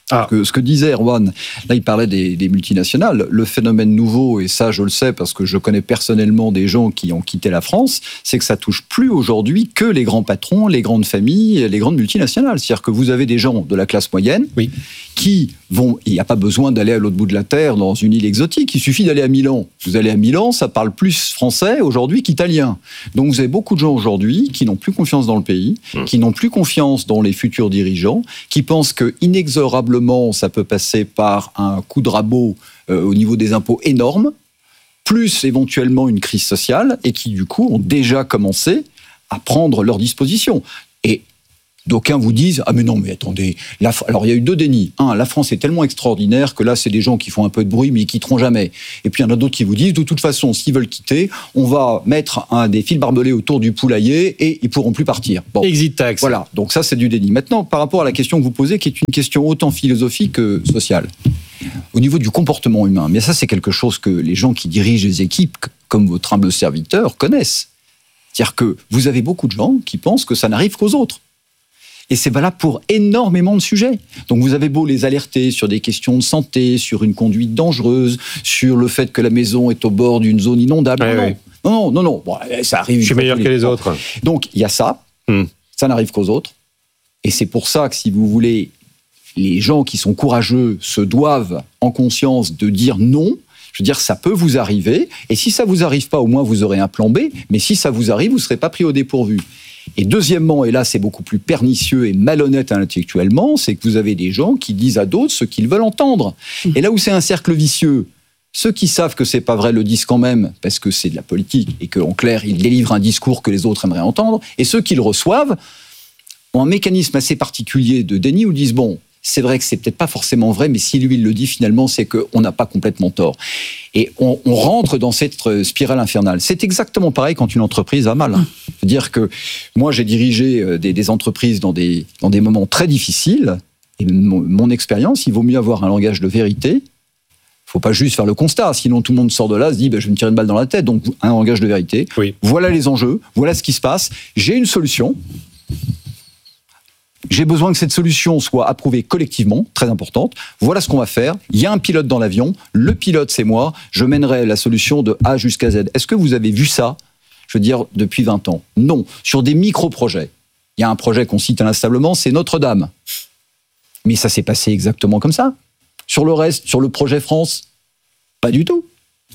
Ce que disait Erwan, là il parlait des multinationales. Le phénomène nouveau, et ça je le sais parce que je connais personnellement des gens qui ont quitté la France, c'est que ça touche plus aujourd'hui que les grands patrons, les grandes familles, les grandes multinationales. C'est-à-dire que vous avez des gens de la classe moyenne qui vont, il n'y a pas besoin d'aller à l'autre bout de la terre dans une île exotique, il suffit d'aller à Milan. Vous allez à Milan, ça parle plus français aujourd'hui qu'italien. Donc vous avez beaucoup de gens aujourd'hui qui n'ont plus confiance dans le pays, qui n'ont plus confiance dans les futurs dirigeants, qui pensent que inexorablement ça peut passer par un coup de rabot au niveau des impôts énorme, plus éventuellement une crise sociale, et qui du coup ont déjà commencé à prendre leurs dispositions. Et d'aucuns vous disent « Ah mais non, mais attendez, alors il y a eu deux dénis. Un, la France est tellement extraordinaire que là, c'est des gens qui font un peu de bruit, mais ils quitteront jamais. Et puis il y en a d'autres qui vous disent « De toute façon, s'ils veulent quitter, on va mettre des fils barbelés autour du poulailler et ils pourront plus partir. » Bon. Exit tax. Voilà, donc ça c'est du déni. Maintenant, par rapport à la question que vous posez, qui est une question autant philosophique que sociale, au niveau du comportement humain, mais ça c'est quelque chose que les gens qui dirigent les équipes, comme votre humble serviteur, connaissent. C'est-à-dire que vous avez beaucoup de gens qui pensent que ça n'arrive qu'aux autres. Et c'est valable pour énormément de sujets. Donc vous avez beau les alerter sur des questions de santé, sur une conduite dangereuse, sur le fait que la maison est au bord d'une zone inondable. Non. Bon, ça arrive. Je suis meilleur que les autres. Donc il y a ça. Ça n'arrive qu'aux autres. Et c'est pour ça que si vous voulez, les gens qui sont courageux se doivent en conscience de dire non. Je veux dire, ça peut vous arriver. Et si ça vous arrive pas, au moins vous aurez un plan B. Mais si ça vous arrive, vous ne serez pas pris au dépourvu. Et deuxièmement, et là c'est beaucoup plus pernicieux et malhonnête intellectuellement, c'est que vous avez des gens qui disent à d'autres ce qu'ils veulent entendre. Et là où c'est un cercle vicieux, ceux qui savent que c'est pas vrai le disent quand même, parce que c'est de la politique, et qu'en clair, ils délivrent un discours que les autres aimeraient entendre, et ceux qui le reçoivent ont un mécanisme assez particulier de déni où ils disent, bon, c'est vrai que c'est peut-être pas forcément vrai, mais si lui il le dit finalement, c'est qu'on n'a pas complètement tort. Et on rentre dans cette spirale infernale. C'est exactement pareil quand une entreprise va mal. C'est-à-dire que moi, j'ai dirigé des entreprises dans des moments très difficiles, et mon expérience, il vaut mieux avoir un langage de vérité. Il ne faut pas juste faire le constat, sinon tout le monde sort de là, se dit je vais me tirer une balle dans la tête. Donc un langage de vérité. Voilà les enjeux, voilà ce qui se passe. J'ai une solution. J'ai besoin que cette solution soit approuvée collectivement, très importante. Voilà ce qu'on va faire. Il y a un pilote dans l'avion. Le pilote, c'est moi. Je mènerai la solution de A jusqu'à Z. Est-ce que vous avez vu ça, je veux dire, depuis 20 ans? Non. Sur des micro-projets. Il y a un projet qu'on cite inlassablement, c'est Notre-Dame. Mais ça s'est passé exactement comme ça. Sur le reste, sur le projet France, pas du tout.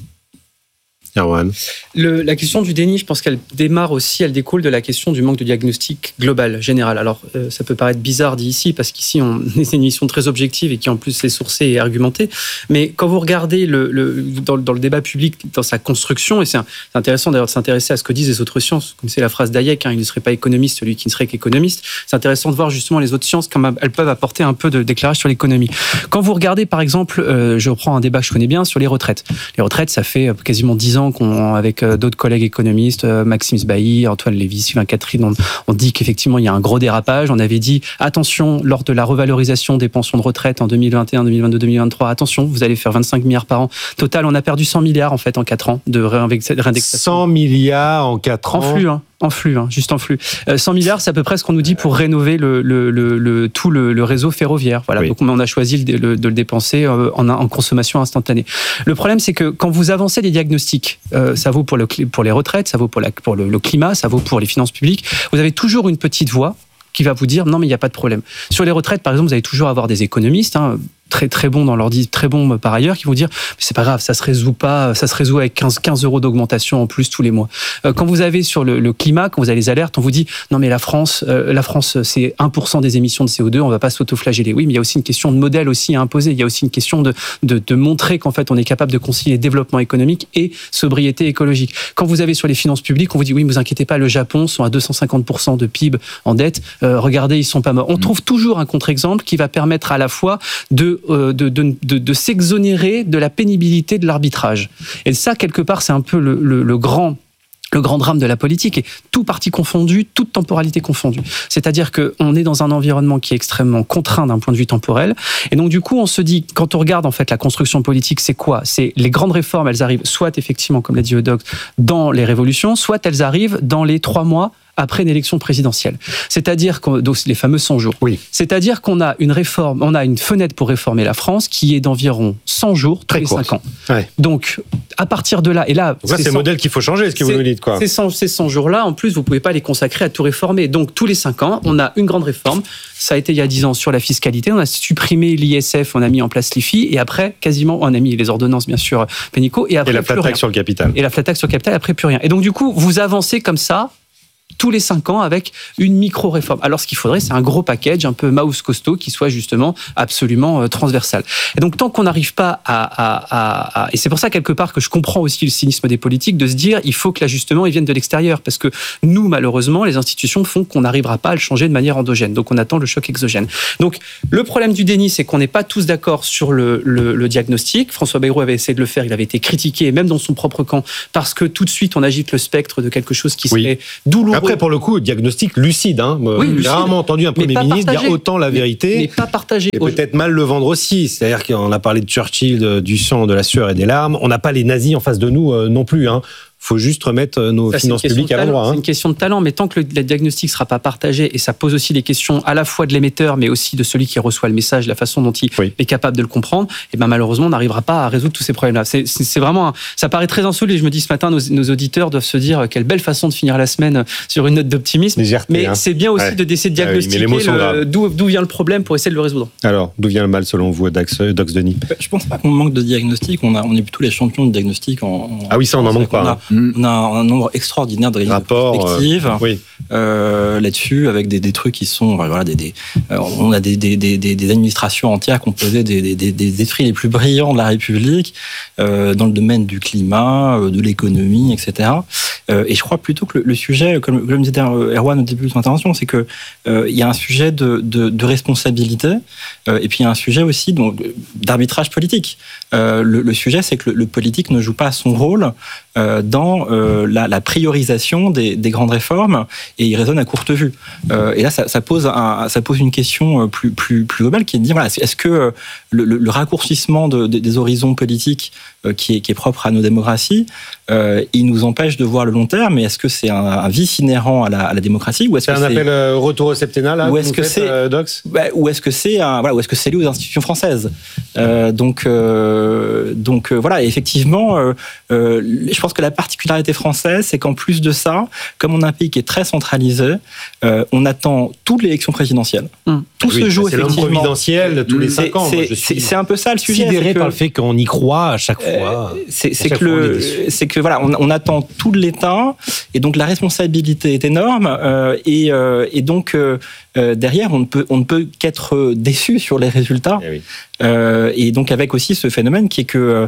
Erwan. La question du déni, je pense qu'elle démarre aussi, elle découle de la question du manque de diagnostic global, général. Alors, ça peut paraître bizarre dit ici, parce qu'ici, on est une émission très objective et qui en plus est sourcée et argumentée. Mais quand vous regardez dans le débat public, dans sa construction, et c'est intéressant d'ailleurs de s'intéresser à ce que disent les autres sciences. Vous connaissez la phrase d'Hayek, il ne serait pas économiste, celui qui ne serait qu'économiste. C'est intéressant de voir justement les autres sciences, comme elles peuvent apporter un peu d'éclairage sur l'économie. Quand vous regardez, par exemple, je reprends un débat que je connais bien sur les retraites. Les retraites, ça fait quasiment 10 ans avec d'autres collègues économistes, Maxime Sbailly, Antoine Lévy, Sylvain Catherine, on dit qu'effectivement il y a un gros dérapage. On avait dit attention, lors de la revalorisation des pensions de retraite en 2021, 2022, 2023, attention, vous allez faire 25 milliards par an. Total, on a perdu 100 milliards en fait en 4 ans de réindexation. 100 milliards en 4 ans. Juste en flux. 100 milliards, c'est à peu près ce qu'on nous dit pour rénover tout le réseau ferroviaire. Voilà. Donc on a choisi de le dépenser en consommation instantanée. Le problème, c'est que quand vous avancez des diagnostics, ça vaut pour les retraites, ça vaut pour le climat, ça vaut pour les finances publiques, vous avez toujours une petite voix qui va vous dire non mais il n'y a pas de problème. Sur les retraites, par exemple, vous allez toujours avoir des économistes, très très bons dans l'ordi, très bons par ailleurs, qui vont dire mais c'est pas grave, ça se résout avec 15 euros d'augmentation en plus tous les mois. Quand vous avez sur le climat, quand vous avez les alertes, on vous dit non mais la France c'est 1% des émissions de CO2, on va pas s'autoflageller. Oui, mais il y a aussi une question de modèle aussi à imposer. Il y a aussi une question de montrer qu'en fait on est capable de concilier développement économique et sobriété écologique. Quand vous avez sur les finances publiques, on vous dit oui, mais vous inquiétez pas, le Japon sont à 250% de PIB en dette. Regardez, ils sont pas morts. On trouve toujours un contre-exemple qui va permettre à la fois de s'exonérer de la pénibilité de l'arbitrage. Et ça, quelque part, c'est un peu le grand drame de la politique, et tout parti confondu, toute temporalité confondue. C'est-à-dire qu'on est dans un environnement qui est extrêmement contraint d'un point de vue temporel, et donc du coup on se dit, quand on regarde en fait la construction politique, c'est quoi? C'est les grandes réformes, elles arrivent soit effectivement, comme l'a dit Eudox, dans les révolutions, soit elles arrivent dans les 3 mois après une élection présidentielle. C'est-à-dire donc les fameux 100 jours. Oui. C'est-à-dire qu'on a une réforme, on a une fenêtre pour réformer la France qui est d'environ 100 jours tous les 5 ans. Ouais. Donc, à partir de là, et là... Donc là, c'est le modèle qu'il faut changer, ce que vous nous dites, quoi. Ces 100 jours-là, en plus, vous pouvez pas les consacrer à tout réformer. Donc, tous les 5 ans, on a une grande réforme. Ça a été il y a 10 ans sur la fiscalité. On a supprimé l'ISF, on a mis en place l'IFI, et après, quasiment, on a mis les ordonnances, bien sûr, Pénicaud, et après, et la flat tax sur le capital. Et la flat tax sur le capital, après, plus rien. Et donc, du coup, vous avancez comme ça, tous les 5 ans avec une micro-réforme. Alors, ce qu'il faudrait, c'est un gros package, un peu mouse costaud, qui soit justement absolument transversal. Et donc, tant qu'on n'arrive pas et c'est pour ça, quelque part, que je comprends aussi le cynisme des politiques, de se dire, il faut que l'ajustement, il vienne de l'extérieur. Parce que nous, malheureusement, les institutions font qu'on n'arrivera pas à le changer de manière endogène. Donc, on attend le choc exogène. Donc, le problème du déni, c'est qu'on n'est pas tous d'accord sur le diagnostic. François Bayrou avait essayé de le faire, il avait été critiqué, même dans son propre camp, parce que tout de suite, on agite le spectre de quelque chose qui serait douloureux. Après, pour le coup, diagnostic lucide. J'ai rarement entendu un Premier ministre dire autant la vérité. Mais pas partagé. Et peut-être mal le vendre aussi. C'est-à-dire qu'on a parlé de Churchill, du sang, de la sueur et des larmes. On n'a pas les nazis en face de nous non plus. Faut juste remettre nos finances publiques à l'endroit. C'est une question de talent, mais tant que le diagnostic ne sera pas partagé, et ça pose aussi des questions à la fois de l'émetteur, mais aussi de celui qui reçoit le message, la façon dont il est capable de le comprendre, et ben malheureusement, on n'arrivera pas à résoudre tous ces problèmes-là. C'est vraiment, ça paraît très insolite. Je me dis ce matin, nos auditeurs doivent se dire quelle belle façon de finir la semaine sur une note d'optimisme. Légèreté, mais c'est bien aussi d'essayer de diagnostiquer d'où vient le problème pour essayer de le résoudre. Alors, d'où vient le mal selon vous, Dox Denis? Je pense pas qu'on manque de diagnostic. On est plutôt les champions de diagnostic. Ah oui, ça, on n'en manque pas. On a un nombre extraordinaire de perspectives là-dessus, avec des trucs qui sont on a des administrations entières composées des esprits les plus brillants de la République dans le domaine du climat, de l'économie, etc. Et je crois plutôt que le sujet, comme disait Erwan au début de son intervention, c'est que il y a un sujet de responsabilité et puis il y a un sujet aussi d'arbitrage politique. Le sujet, c'est que le politique ne joue pas son rôle dans la priorisation des grandes réformes, et il raisonne à courte vue. Et là, ça pose une question plus globale, qui est de dire, est-ce que le raccourcissement des horizons politiques qui est propre à nos démocraties, il nous empêche de voir le long terme, mais est-ce que c'est un vice inhérent à la démocratie, ou est-ce que c'est un appel retour au septennat, là, ou est-ce que c'est Dox, ou est-ce que c'est ou est-ce que c'est lié aux institutions françaises? Donc voilà, effectivement, je pense que la particularité française, c'est qu'en plus de ça, comme on a un pays qui est très centralisé, on attend toute l'élection présidentielle. Tout se joue c'est effectivement. C'est l'homme providentiel tous les 5 ans. C'est un peu ça le sujet. Sidéré par le fait qu'on y croit à chaque fois. C'est que voilà, on attend tout de l'État, et donc la responsabilité est énorme, et donc derrière, on ne peut qu'être déçu sur les résultats. Et donc avec aussi ce phénomène qui est que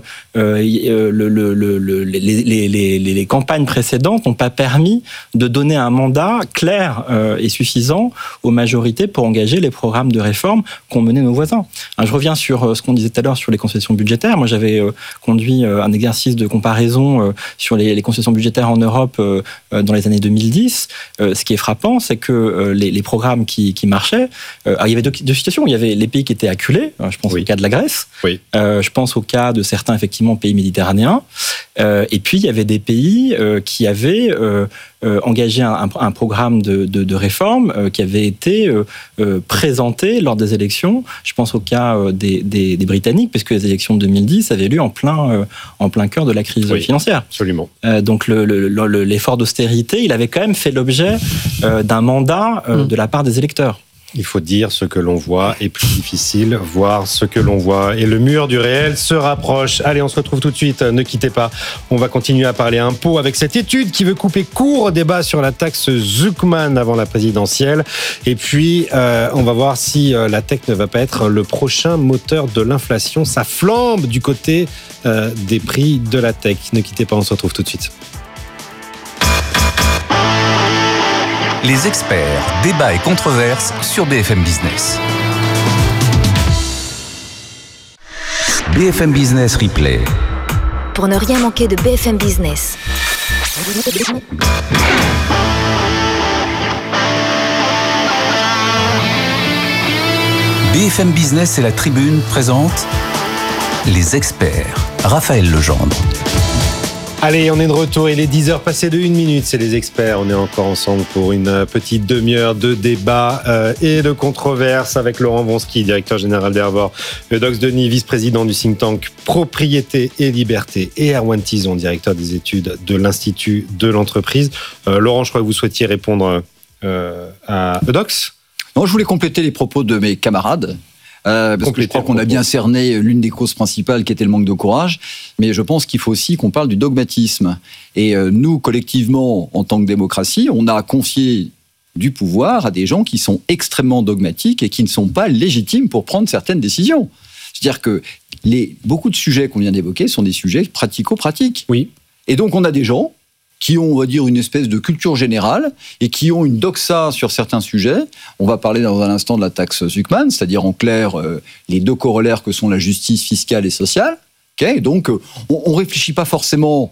les campagnes précédentes n'ont pas permis de donner un mandat clair et suffisant aux majorités pour engager les programmes de réforme qu'ont mené nos voisins. Je reviens sur ce qu'on disait tout à l'heure sur les concessions budgétaires. Moi, j'avais conduit un exercice de comparaison sur les concessions budgétaires en Europe dans les années 2010. Ce qui est frappant, c'est que les programmes qui marchaient, il y avait deux situations. Il y avait les pays qui étaient acculés, je pense au cas de la Grèce, je pense au cas de certains effectivement pays méditerranéens, et puis il y avait des pays qui avaient engagé un programme de réforme qui avait été présenté lors des élections. Je pense au cas des Britanniques, puisque les élections de 2010 avaient lieu en plein cœur de la crise financière. Absolument. Donc l'effort d'austérité, il avait quand même fait l'objet d'un mandat de la part des électeurs. Il faut dire ce que l'on voit est plus difficile, voir ce que l'on voit. Et le mur du réel se rapproche. Allez, on se retrouve tout de suite. Ne quittez pas. On va continuer à parler impôts avec cette étude qui veut couper court au débat sur la taxe Zuckman avant la présidentielle. Et puis, on va voir si la tech ne va pas être le prochain moteur de l'inflation. Ça flambe du côté des prix de la tech. Ne quittez pas, on se retrouve tout de suite. Les experts, débats et controverses sur BFM Business. BFM Business Replay. Pour ne rien manquer de BFM Business. BFM Business et la Tribune présentent Les experts. Raphaël Legendre. Allez, on est de retour, il est 10h passé de 1 minute, c'est les experts. On est encore ensemble pour une petite demi-heure de débat et de controverse avec Laurent Wronski, directeur général d'Ervor, Eudox Denis, vice-président du think tank Propriété et Liberté, et Erwan Tison, directeur des études de l'Institut de l'entreprise. Laurent, je crois que vous souhaitiez répondre à Eudox. Non, je voulais compléter les propos de mes camarades. Parce que je crois qu'on a bien cerné l'une des causes principales qui était le manque de courage, mais je pense qu'il faut aussi qu'on parle du dogmatisme. Et nous, collectivement, en tant que démocratie, on a confié du pouvoir à des gens qui sont extrêmement dogmatiques et qui ne sont pas légitimes pour prendre certaines décisions. C'est-à-dire que beaucoup de sujets qu'on vient d'évoquer sont des sujets pratico-pratiques. Oui. Et donc on a des gens qui ont, on va dire, une espèce de culture générale et qui ont une doxa sur certains sujets. On va parler dans un instant de la taxe Zuckman, c'est-à-dire en clair les deux corollaires que sont la justice fiscale et sociale. Okay, donc on ne réfléchit pas forcément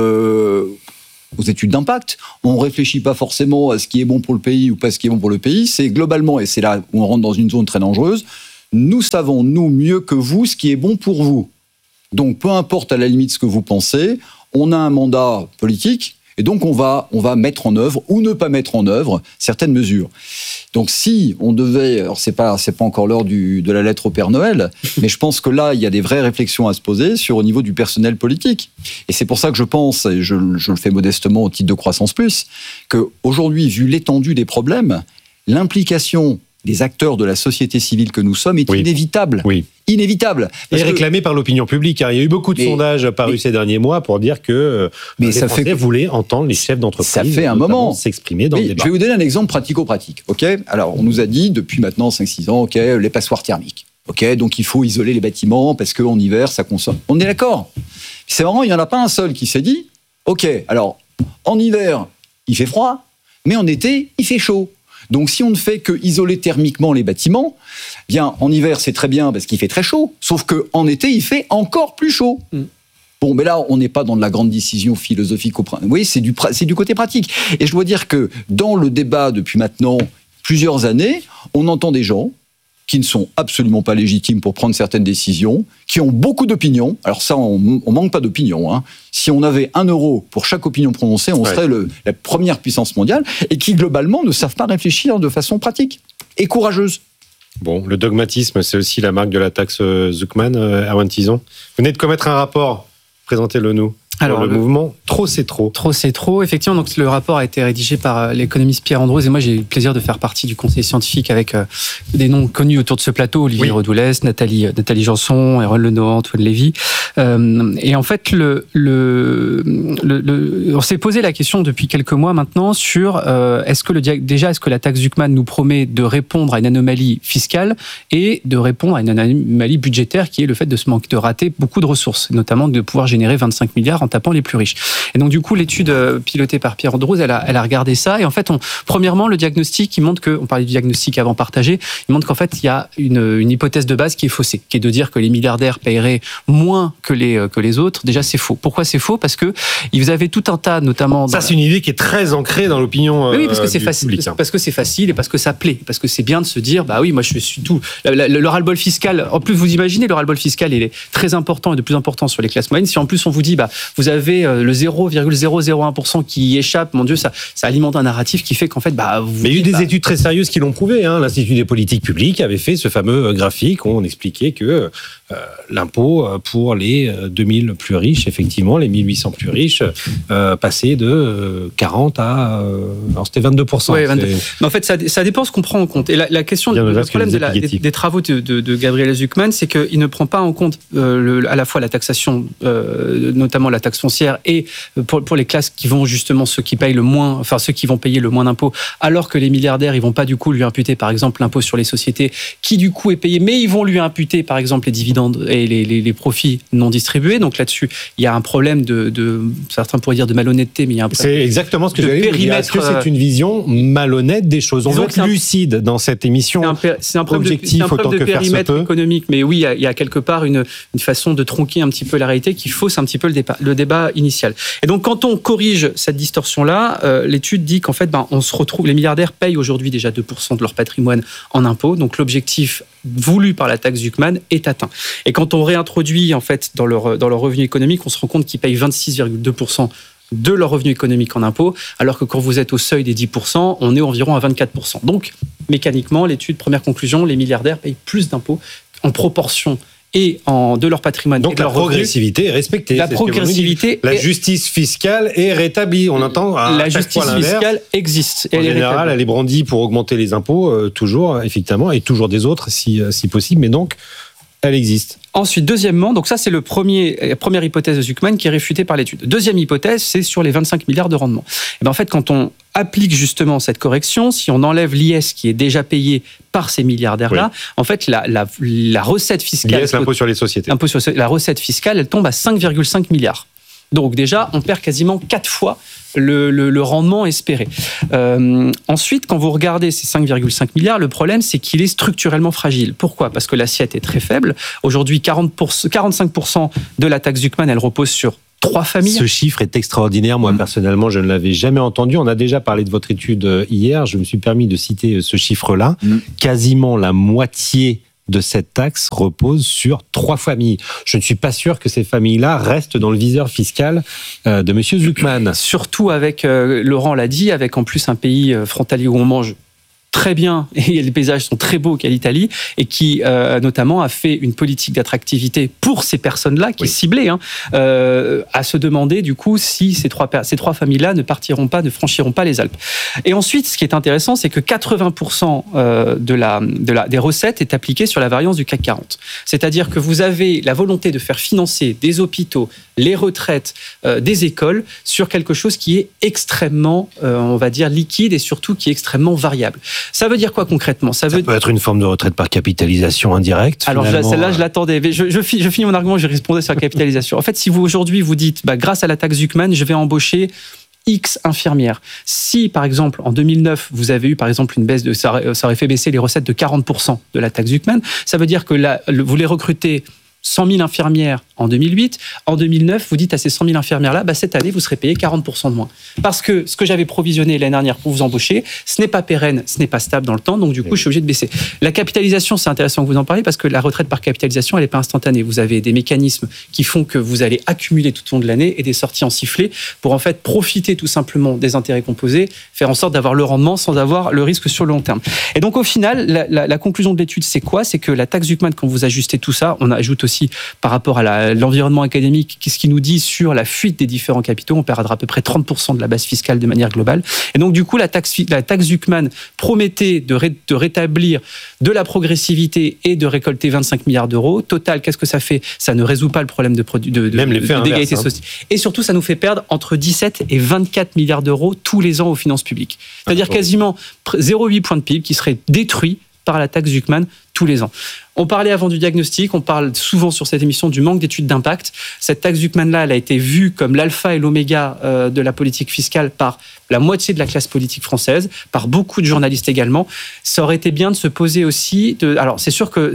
aux études d'impact, on ne réfléchit pas forcément à ce qui est bon pour le pays ou pas ce qui est bon pour le pays. C'est globalement, et c'est là où on rentre dans une zone très dangereuse, nous savons, nous, mieux que vous, ce qui est bon pour vous. Donc peu importe à la limite ce que vous pensez, on a un mandat politique. Et donc, on va mettre en œuvre ou ne pas mettre en œuvre certaines mesures. Donc, si on devait... Alors, c'est pas encore l'heure de la lettre au Père Noël, mais je pense que là, il y a des vraies réflexions à se poser au niveau du personnel politique. Et c'est pour ça que je pense, et je le fais modestement au titre de Croissance Plus, qu'aujourd'hui, vu l'étendue des problèmes, l'implication des acteurs de la société civile que nous sommes est inévitable. Oui. Inévitable. Et réclamé par l'opinion publique. Il y a eu beaucoup de sondages parus ces derniers mois pour dire que les Français voulaient entendre les chefs d'entreprise ça fait un moment s'exprimer dans le débat. Je vais vous donner un exemple pratico-pratique. Okay, alors, on nous a dit depuis maintenant 5-6 ans, les passoires thermiques. Donc, il faut isoler les bâtiments parce qu'en hiver, ça consomme. On est d'accord. C'est marrant, il n'y en a pas un seul qui s'est dit, alors, en hiver, il fait froid, mais en été, il fait chaud. Donc, si on ne fait que isoler thermiquement les bâtiments, bien, en hiver, c'est très bien parce qu'il fait très chaud. Sauf qu'en été, il fait encore plus chaud. Bon, mais là, on n'est pas dans de la grande décision philosophique. Oui, c'est du côté pratique. Et je dois dire que dans le débat depuis maintenant plusieurs années, on entend des gens qui ne sont absolument pas légitimes pour prendre certaines décisions, qui ont beaucoup d'opinions. Alors ça, on manque pas d'opinions. Hein. Si on avait 1 euro pour chaque opinion prononcée, on serait la première puissance mondiale, et qui, globalement, ne savent pas réfléchir de façon pratique et courageuse. Bon, le dogmatisme, c'est aussi la marque de la taxe Zuckman, Erwan Tison. Vous venez de commettre un rapport, présentez-le nous. Alors, le mouvement Trop c'est trop. Trop c'est trop. Effectivement, donc le rapport a été rédigé par l'économiste Pierre Andrews et moi j'ai eu le plaisir de faire partie du conseil scientifique avec des noms connus autour de ce plateau, Olivier Redoulès, Nathalie Janson, Erwan Lenoir, Antoine Lévy. Et en fait, on s'est posé la question depuis quelques mois maintenant sur est-ce que la taxe Zuckman nous promet de répondre à une anomalie fiscale et de répondre à une anomalie budgétaire qui est le fait de rater beaucoup de ressources, notamment de pouvoir générer 25 milliards en tapant les plus riches. Et donc du coup, l'étude pilotée par Pierre Andrews, elle a regardé ça. Et en fait, premièrement, le diagnostic, il montre on parlait du diagnostic avant partagé, il montre qu'en fait, il y a une hypothèse de base qui est faussée, qui est de dire que les milliardaires paieraient moins que les autres. Déjà, c'est faux. Pourquoi c'est faux ? Parce que vous avez tout un tas, notamment... Ça, c'est une idée qui est très ancrée dans l'opinion oui, parce que c'est facile, public. Parce que c'est facile et parce que ça plaît. Parce que c'est bien de se dire, bah oui, moi, je suis tout... Le ras-le-bol fiscal, en plus, vous imaginez, le ras-le-bol fiscal, il est très important et de plus important sur les classes moyennes. Si en plus, on vous dit, vous avez le 0,001% qui y échappe, mon Dieu, ça alimente un narratif qui fait qu'en fait, Mais il y a eu des études très sérieuses qui l'ont prouvé. L'Institut des politiques publiques avait fait ce fameux graphique où on expliquait que l'impôt pour les 2000 plus riches, effectivement, les 1800 plus riches, passait de 40 à... alors c'était 22%. Ouais, 22. Mais en fait, ça dépend ce qu'on prend en compte. Et la question, le problème des travaux de Gabriel Zuckman, c'est qu'il ne prend pas en compte à la fois la taxation, notamment la taxe foncière, et pour les classes qui vont justement ceux qui payent le moins, enfin ceux qui vont payer le moins d'impôts, alors que les milliardaires, ils vont pas du coup lui imputer par exemple l'impôt sur les sociétés, qui du coup est payé, mais ils vont lui imputer par exemple les dividendes et les profits non distribués. Donc là-dessus, il y a un problème de certains pourraient dire de malhonnêteté, mais il y a un problème. C'est exactement ce que j'allais dire. Est-ce que c'est une vision malhonnête des choses ? On veut être lucide dans cette émission. C'est un problème de périmètre économique, mais oui, il y a quelque part une façon de tronquer un petit peu la réalité qui fausse un petit peu le le débat initial. Et donc, quand on corrige cette distorsion-là, l'étude dit qu'en fait, on se retrouve, les milliardaires payent aujourd'hui déjà 2% de leur patrimoine en impôts. Donc, l'objectif voulu par la taxe Zuckman est atteint. Et quand on réintroduit, en fait, dans leur revenu économique, on se rend compte qu'ils payent 26,2% de leur revenu économique en impôts, alors que quand vous êtes au seuil des 10%, on est environ à 24%. Donc, mécaniquement, l'étude, première conclusion, les milliardaires payent plus d'impôts en proportion de leur patrimoine. Donc et de la leur revenu. progressivité est respectée. La progressivité. La justice fiscale est rétablie. On entend la justice fiscale existe. En général, elle est brandie pour augmenter les impôts, toujours, effectivement, et toujours des autres, si possible. Mais donc, elle existe. Ensuite, deuxièmement, donc ça c'est la première hypothèse de Zuckman qui est réfutée par l'étude. Deuxième hypothèse, c'est sur les 25 milliards de rendement. Et en fait, quand on applique justement cette correction, si on enlève l'IS qui est déjà payé par ces milliardaires-là, en fait, la recette fiscale... L'IS, l'impôt sur les sociétés. La recette fiscale, elle tombe à 5,5 milliards. Donc déjà, on perd quasiment 4 fois le rendement espéré. Ensuite, quand vous regardez ces 5,5 milliards, le problème, c'est qu'il est structurellement fragile. Pourquoi ? Parce que l'assiette est très faible. Aujourd'hui, 45% de la taxe Zuckman, elle repose sur 3 familles. Ce chiffre est extraordinaire. Moi, personnellement, je ne l'avais jamais entendu. On a déjà parlé de votre étude hier. Je me suis permis de citer ce chiffre-là. Quasiment la moitié de cette taxe repose sur 3 familles. Je ne suis pas sûr que ces familles-là restent dans le viseur fiscal de M. Zuckman. Surtout avec, Laurent l'a dit, avec en plus un pays frontalier où on mange très bien et les paysages sont très beaux qu'à l'Italie et qui notamment a fait une politique d'attractivité pour ces personnes-là qui est ciblée, à se demander du coup si ces trois familles-là ne franchiront pas les Alpes. Et ensuite, ce qui est intéressant, c'est que 80% des recettes est appliquée sur la variance du CAC 40. C'est-à-dire que vous avez la volonté de faire financer des hôpitaux, les retraites, des écoles sur quelque chose qui est extrêmement, on va dire, liquide et surtout qui est extrêmement variable. Ça veut dire quoi concrètement ? Ça peut être une forme de retraite par capitalisation indirecte. Alors celle-là, je l'attendais. Mais je finis mon argument, je répondais sur la capitalisation. En fait, si vous aujourd'hui vous dites, grâce à la taxe Zuckman, je vais embaucher X infirmières. Si, par exemple, en 2009, vous avez eu, par exemple, une baisse ça aurait fait baisser les recettes de 40% de la taxe Zuckman, ça veut dire que vous les recrutez 100 000 infirmières en 2008. En 2009, vous dites à ces 100 000 infirmières-là, cette année, vous serez payé 40% de moins. Parce que ce que j'avais provisionné l'année dernière pour vous embaucher, ce n'est pas pérenne, ce n'est pas stable dans le temps, donc du coup, je suis obligé de baisser. La capitalisation, c'est intéressant que vous en parliez, parce que la retraite par capitalisation, elle n'est pas instantanée. Vous avez des mécanismes qui font que vous allez accumuler tout au long de l'année et des sorties en sifflet pour en fait profiter tout simplement des intérêts composés, faire en sorte d'avoir le rendement sans avoir le risque sur le long terme. Et donc, au final, la conclusion de l'étude, c'est quoi ? C'est que la taxe Zuckman, quand vous ajustez tout ça, on ajoute aussi par rapport à l'environnement académique, qu'est-ce qu'il nous dit sur la fuite des différents capitaux. On perdra à peu près 30% de la base fiscale de manière globale. Et donc, du coup, la taxe Zuckman promettait de rétablir de la progressivité et de récolter 25 milliards d'euros. Total, qu'est-ce que ça fait ? Ça ne résout pas le problème d'égalité sociale. Et surtout, ça nous fait perdre entre 17 et 24 milliards d'euros tous les ans aux finances publiques. C'est-à-dire quasiment 0,8 points de PIB qui seraient détruits par la taxe Zuckman tous les ans. On parlait avant du diagnostic, on parle souvent sur cette émission du manque d'études d'impact. Cette taxe Zuckman-là, elle a été vue comme l'alpha et l'oméga de la politique fiscale par la moitié de la classe politique française, par beaucoup de journalistes également. Ça aurait été bien de se poser aussi... Alors, c'est sûr que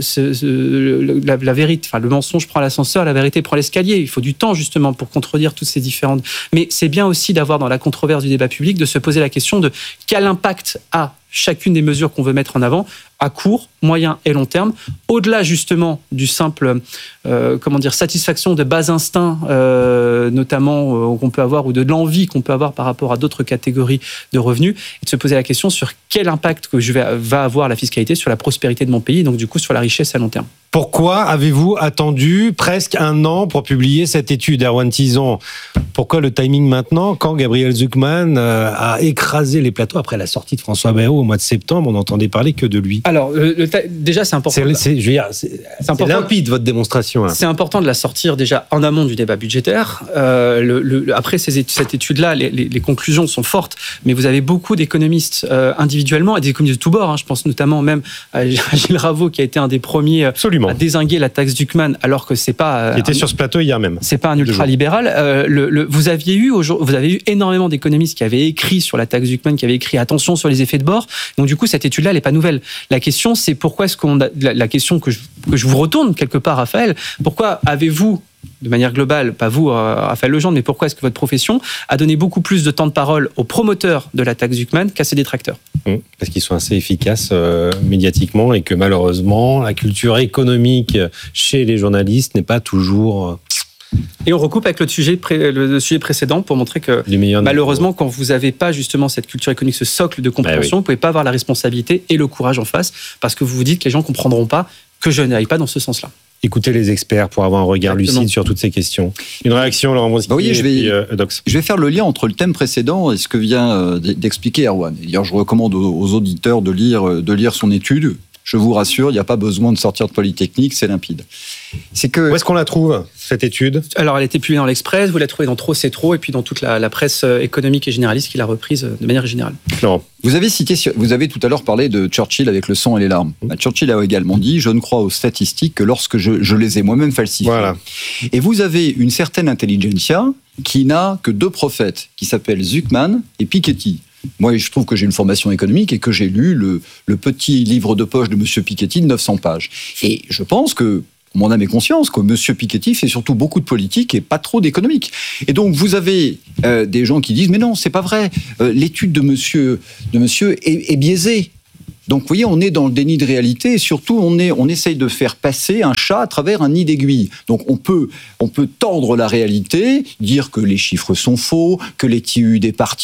la vérité, le mensonge prend l'ascenseur, la vérité prend l'escalier. Il faut du temps, justement, pour contredire toutes ces différentes... Mais c'est bien aussi d'avoir, dans la controverse du débat public, de se poser la question de quel impact a chacune des mesures qu'on veut mettre en avant à court, moyen et long terme, au-delà justement du simple satisfaction de bas instincts, notamment qu'on peut avoir, ou de l'envie qu'on peut avoir par rapport à d'autres catégories de revenus, et de se poser la question sur quel impact va avoir la fiscalité sur la prospérité de mon pays, donc du coup sur la richesse à long terme. Pourquoi avez-vous attendu presque 1 an pour publier cette étude, Erwan Tison ? Pourquoi le timing maintenant, quand Gabriel Zuckman a écrasé les plateaux après la sortie de François Bayrou au mois de septembre, on n'entendait parler que de lui ? Alors, déjà, c'est important. C'est limpide, votre démonstration. Hein. C'est important de la sortir déjà en amont du débat budgétaire. Après cette étude-là, les conclusions sont fortes, mais vous avez beaucoup d'économistes individuellement, et des économistes de tous bords. Je pense notamment même à Gilles Raveau, qui a été un des premiers à dézinguer la taxe Zuckman, alors que c'est pas... Qui était sur ce plateau hier même. C'est pas un ultra-libéral. Vous avez eu énormément d'économistes qui avaient écrit sur la taxe Zuckman, qui avaient écrit attention sur les effets de bord. Donc du coup, cette étude-là, elle n'est pas nouvelle. La question, c'est pourquoi est-ce la question que je vous retourne quelque part, Raphaël, pourquoi avez-vous de manière globale, pas vous, Raphaël Legendre, mais pourquoi est-ce que votre profession a donné beaucoup plus de temps de parole aux promoteurs de la taxe Zuckman qu'à ses détracteurs? Parce qu'ils sont assez efficaces médiatiquement et que malheureusement, la culture économique chez les journalistes n'est pas toujours... Et on recoupe avec le sujet précédent pour montrer que malheureusement, quand vous n'avez pas justement cette culture économique, ce socle de compréhension, vous ne pouvez pas avoir la responsabilité et le courage en face, parce que vous vous dites que les gens ne comprendront pas que je n'aille pas dans ce sens-là. Écoutez les experts pour avoir un regard lucide sur toutes ces questions. Une réaction, Laurent Bronski, oui, je Dox. vais faire le lien entre le thème précédent et ce que vient d'expliquer Erwan. D'ailleurs, je recommande aux auditeurs de lire son étude. Je vous rassure, il n'y a pas besoin de sortir de Polytechnique, c'est limpide. Où est-ce qu'on la trouve, cette étude? Alors, elle a été publiée dans l'Express, vous la trouvez dans Trop c'est trop, et puis dans toute la presse économique et généraliste qui l'a reprise de manière générale. Non. Vous avez tout à l'heure parlé de Churchill avec le sang et les larmes. Churchill a également dit « Je ne crois aux statistiques que lorsque je les ai moi-même falsifiées. » Voilà. Et vous avez une certaine intelligentsia qui n'a que deux prophètes, qui s'appellent Zuckman et Piketty. Moi, je trouve que j'ai une formation économique et que j'ai lu le petit livre de poche de M. Piketty de 900 pages. Et je pense que, mon âme est conscience, que M. Piketty fait surtout beaucoup de politique et pas trop d'économique. Et donc, vous avez des gens qui disent « Mais non, c'est pas vrai. L'étude de monsieur est biaisée. » Donc, vous voyez, on est dans le déni de réalité et surtout, on essaye de faire passer un chat à travers un nid d'aiguille. Donc, on peut tordre la réalité, dire que les chiffres sont faux, que les TU des partis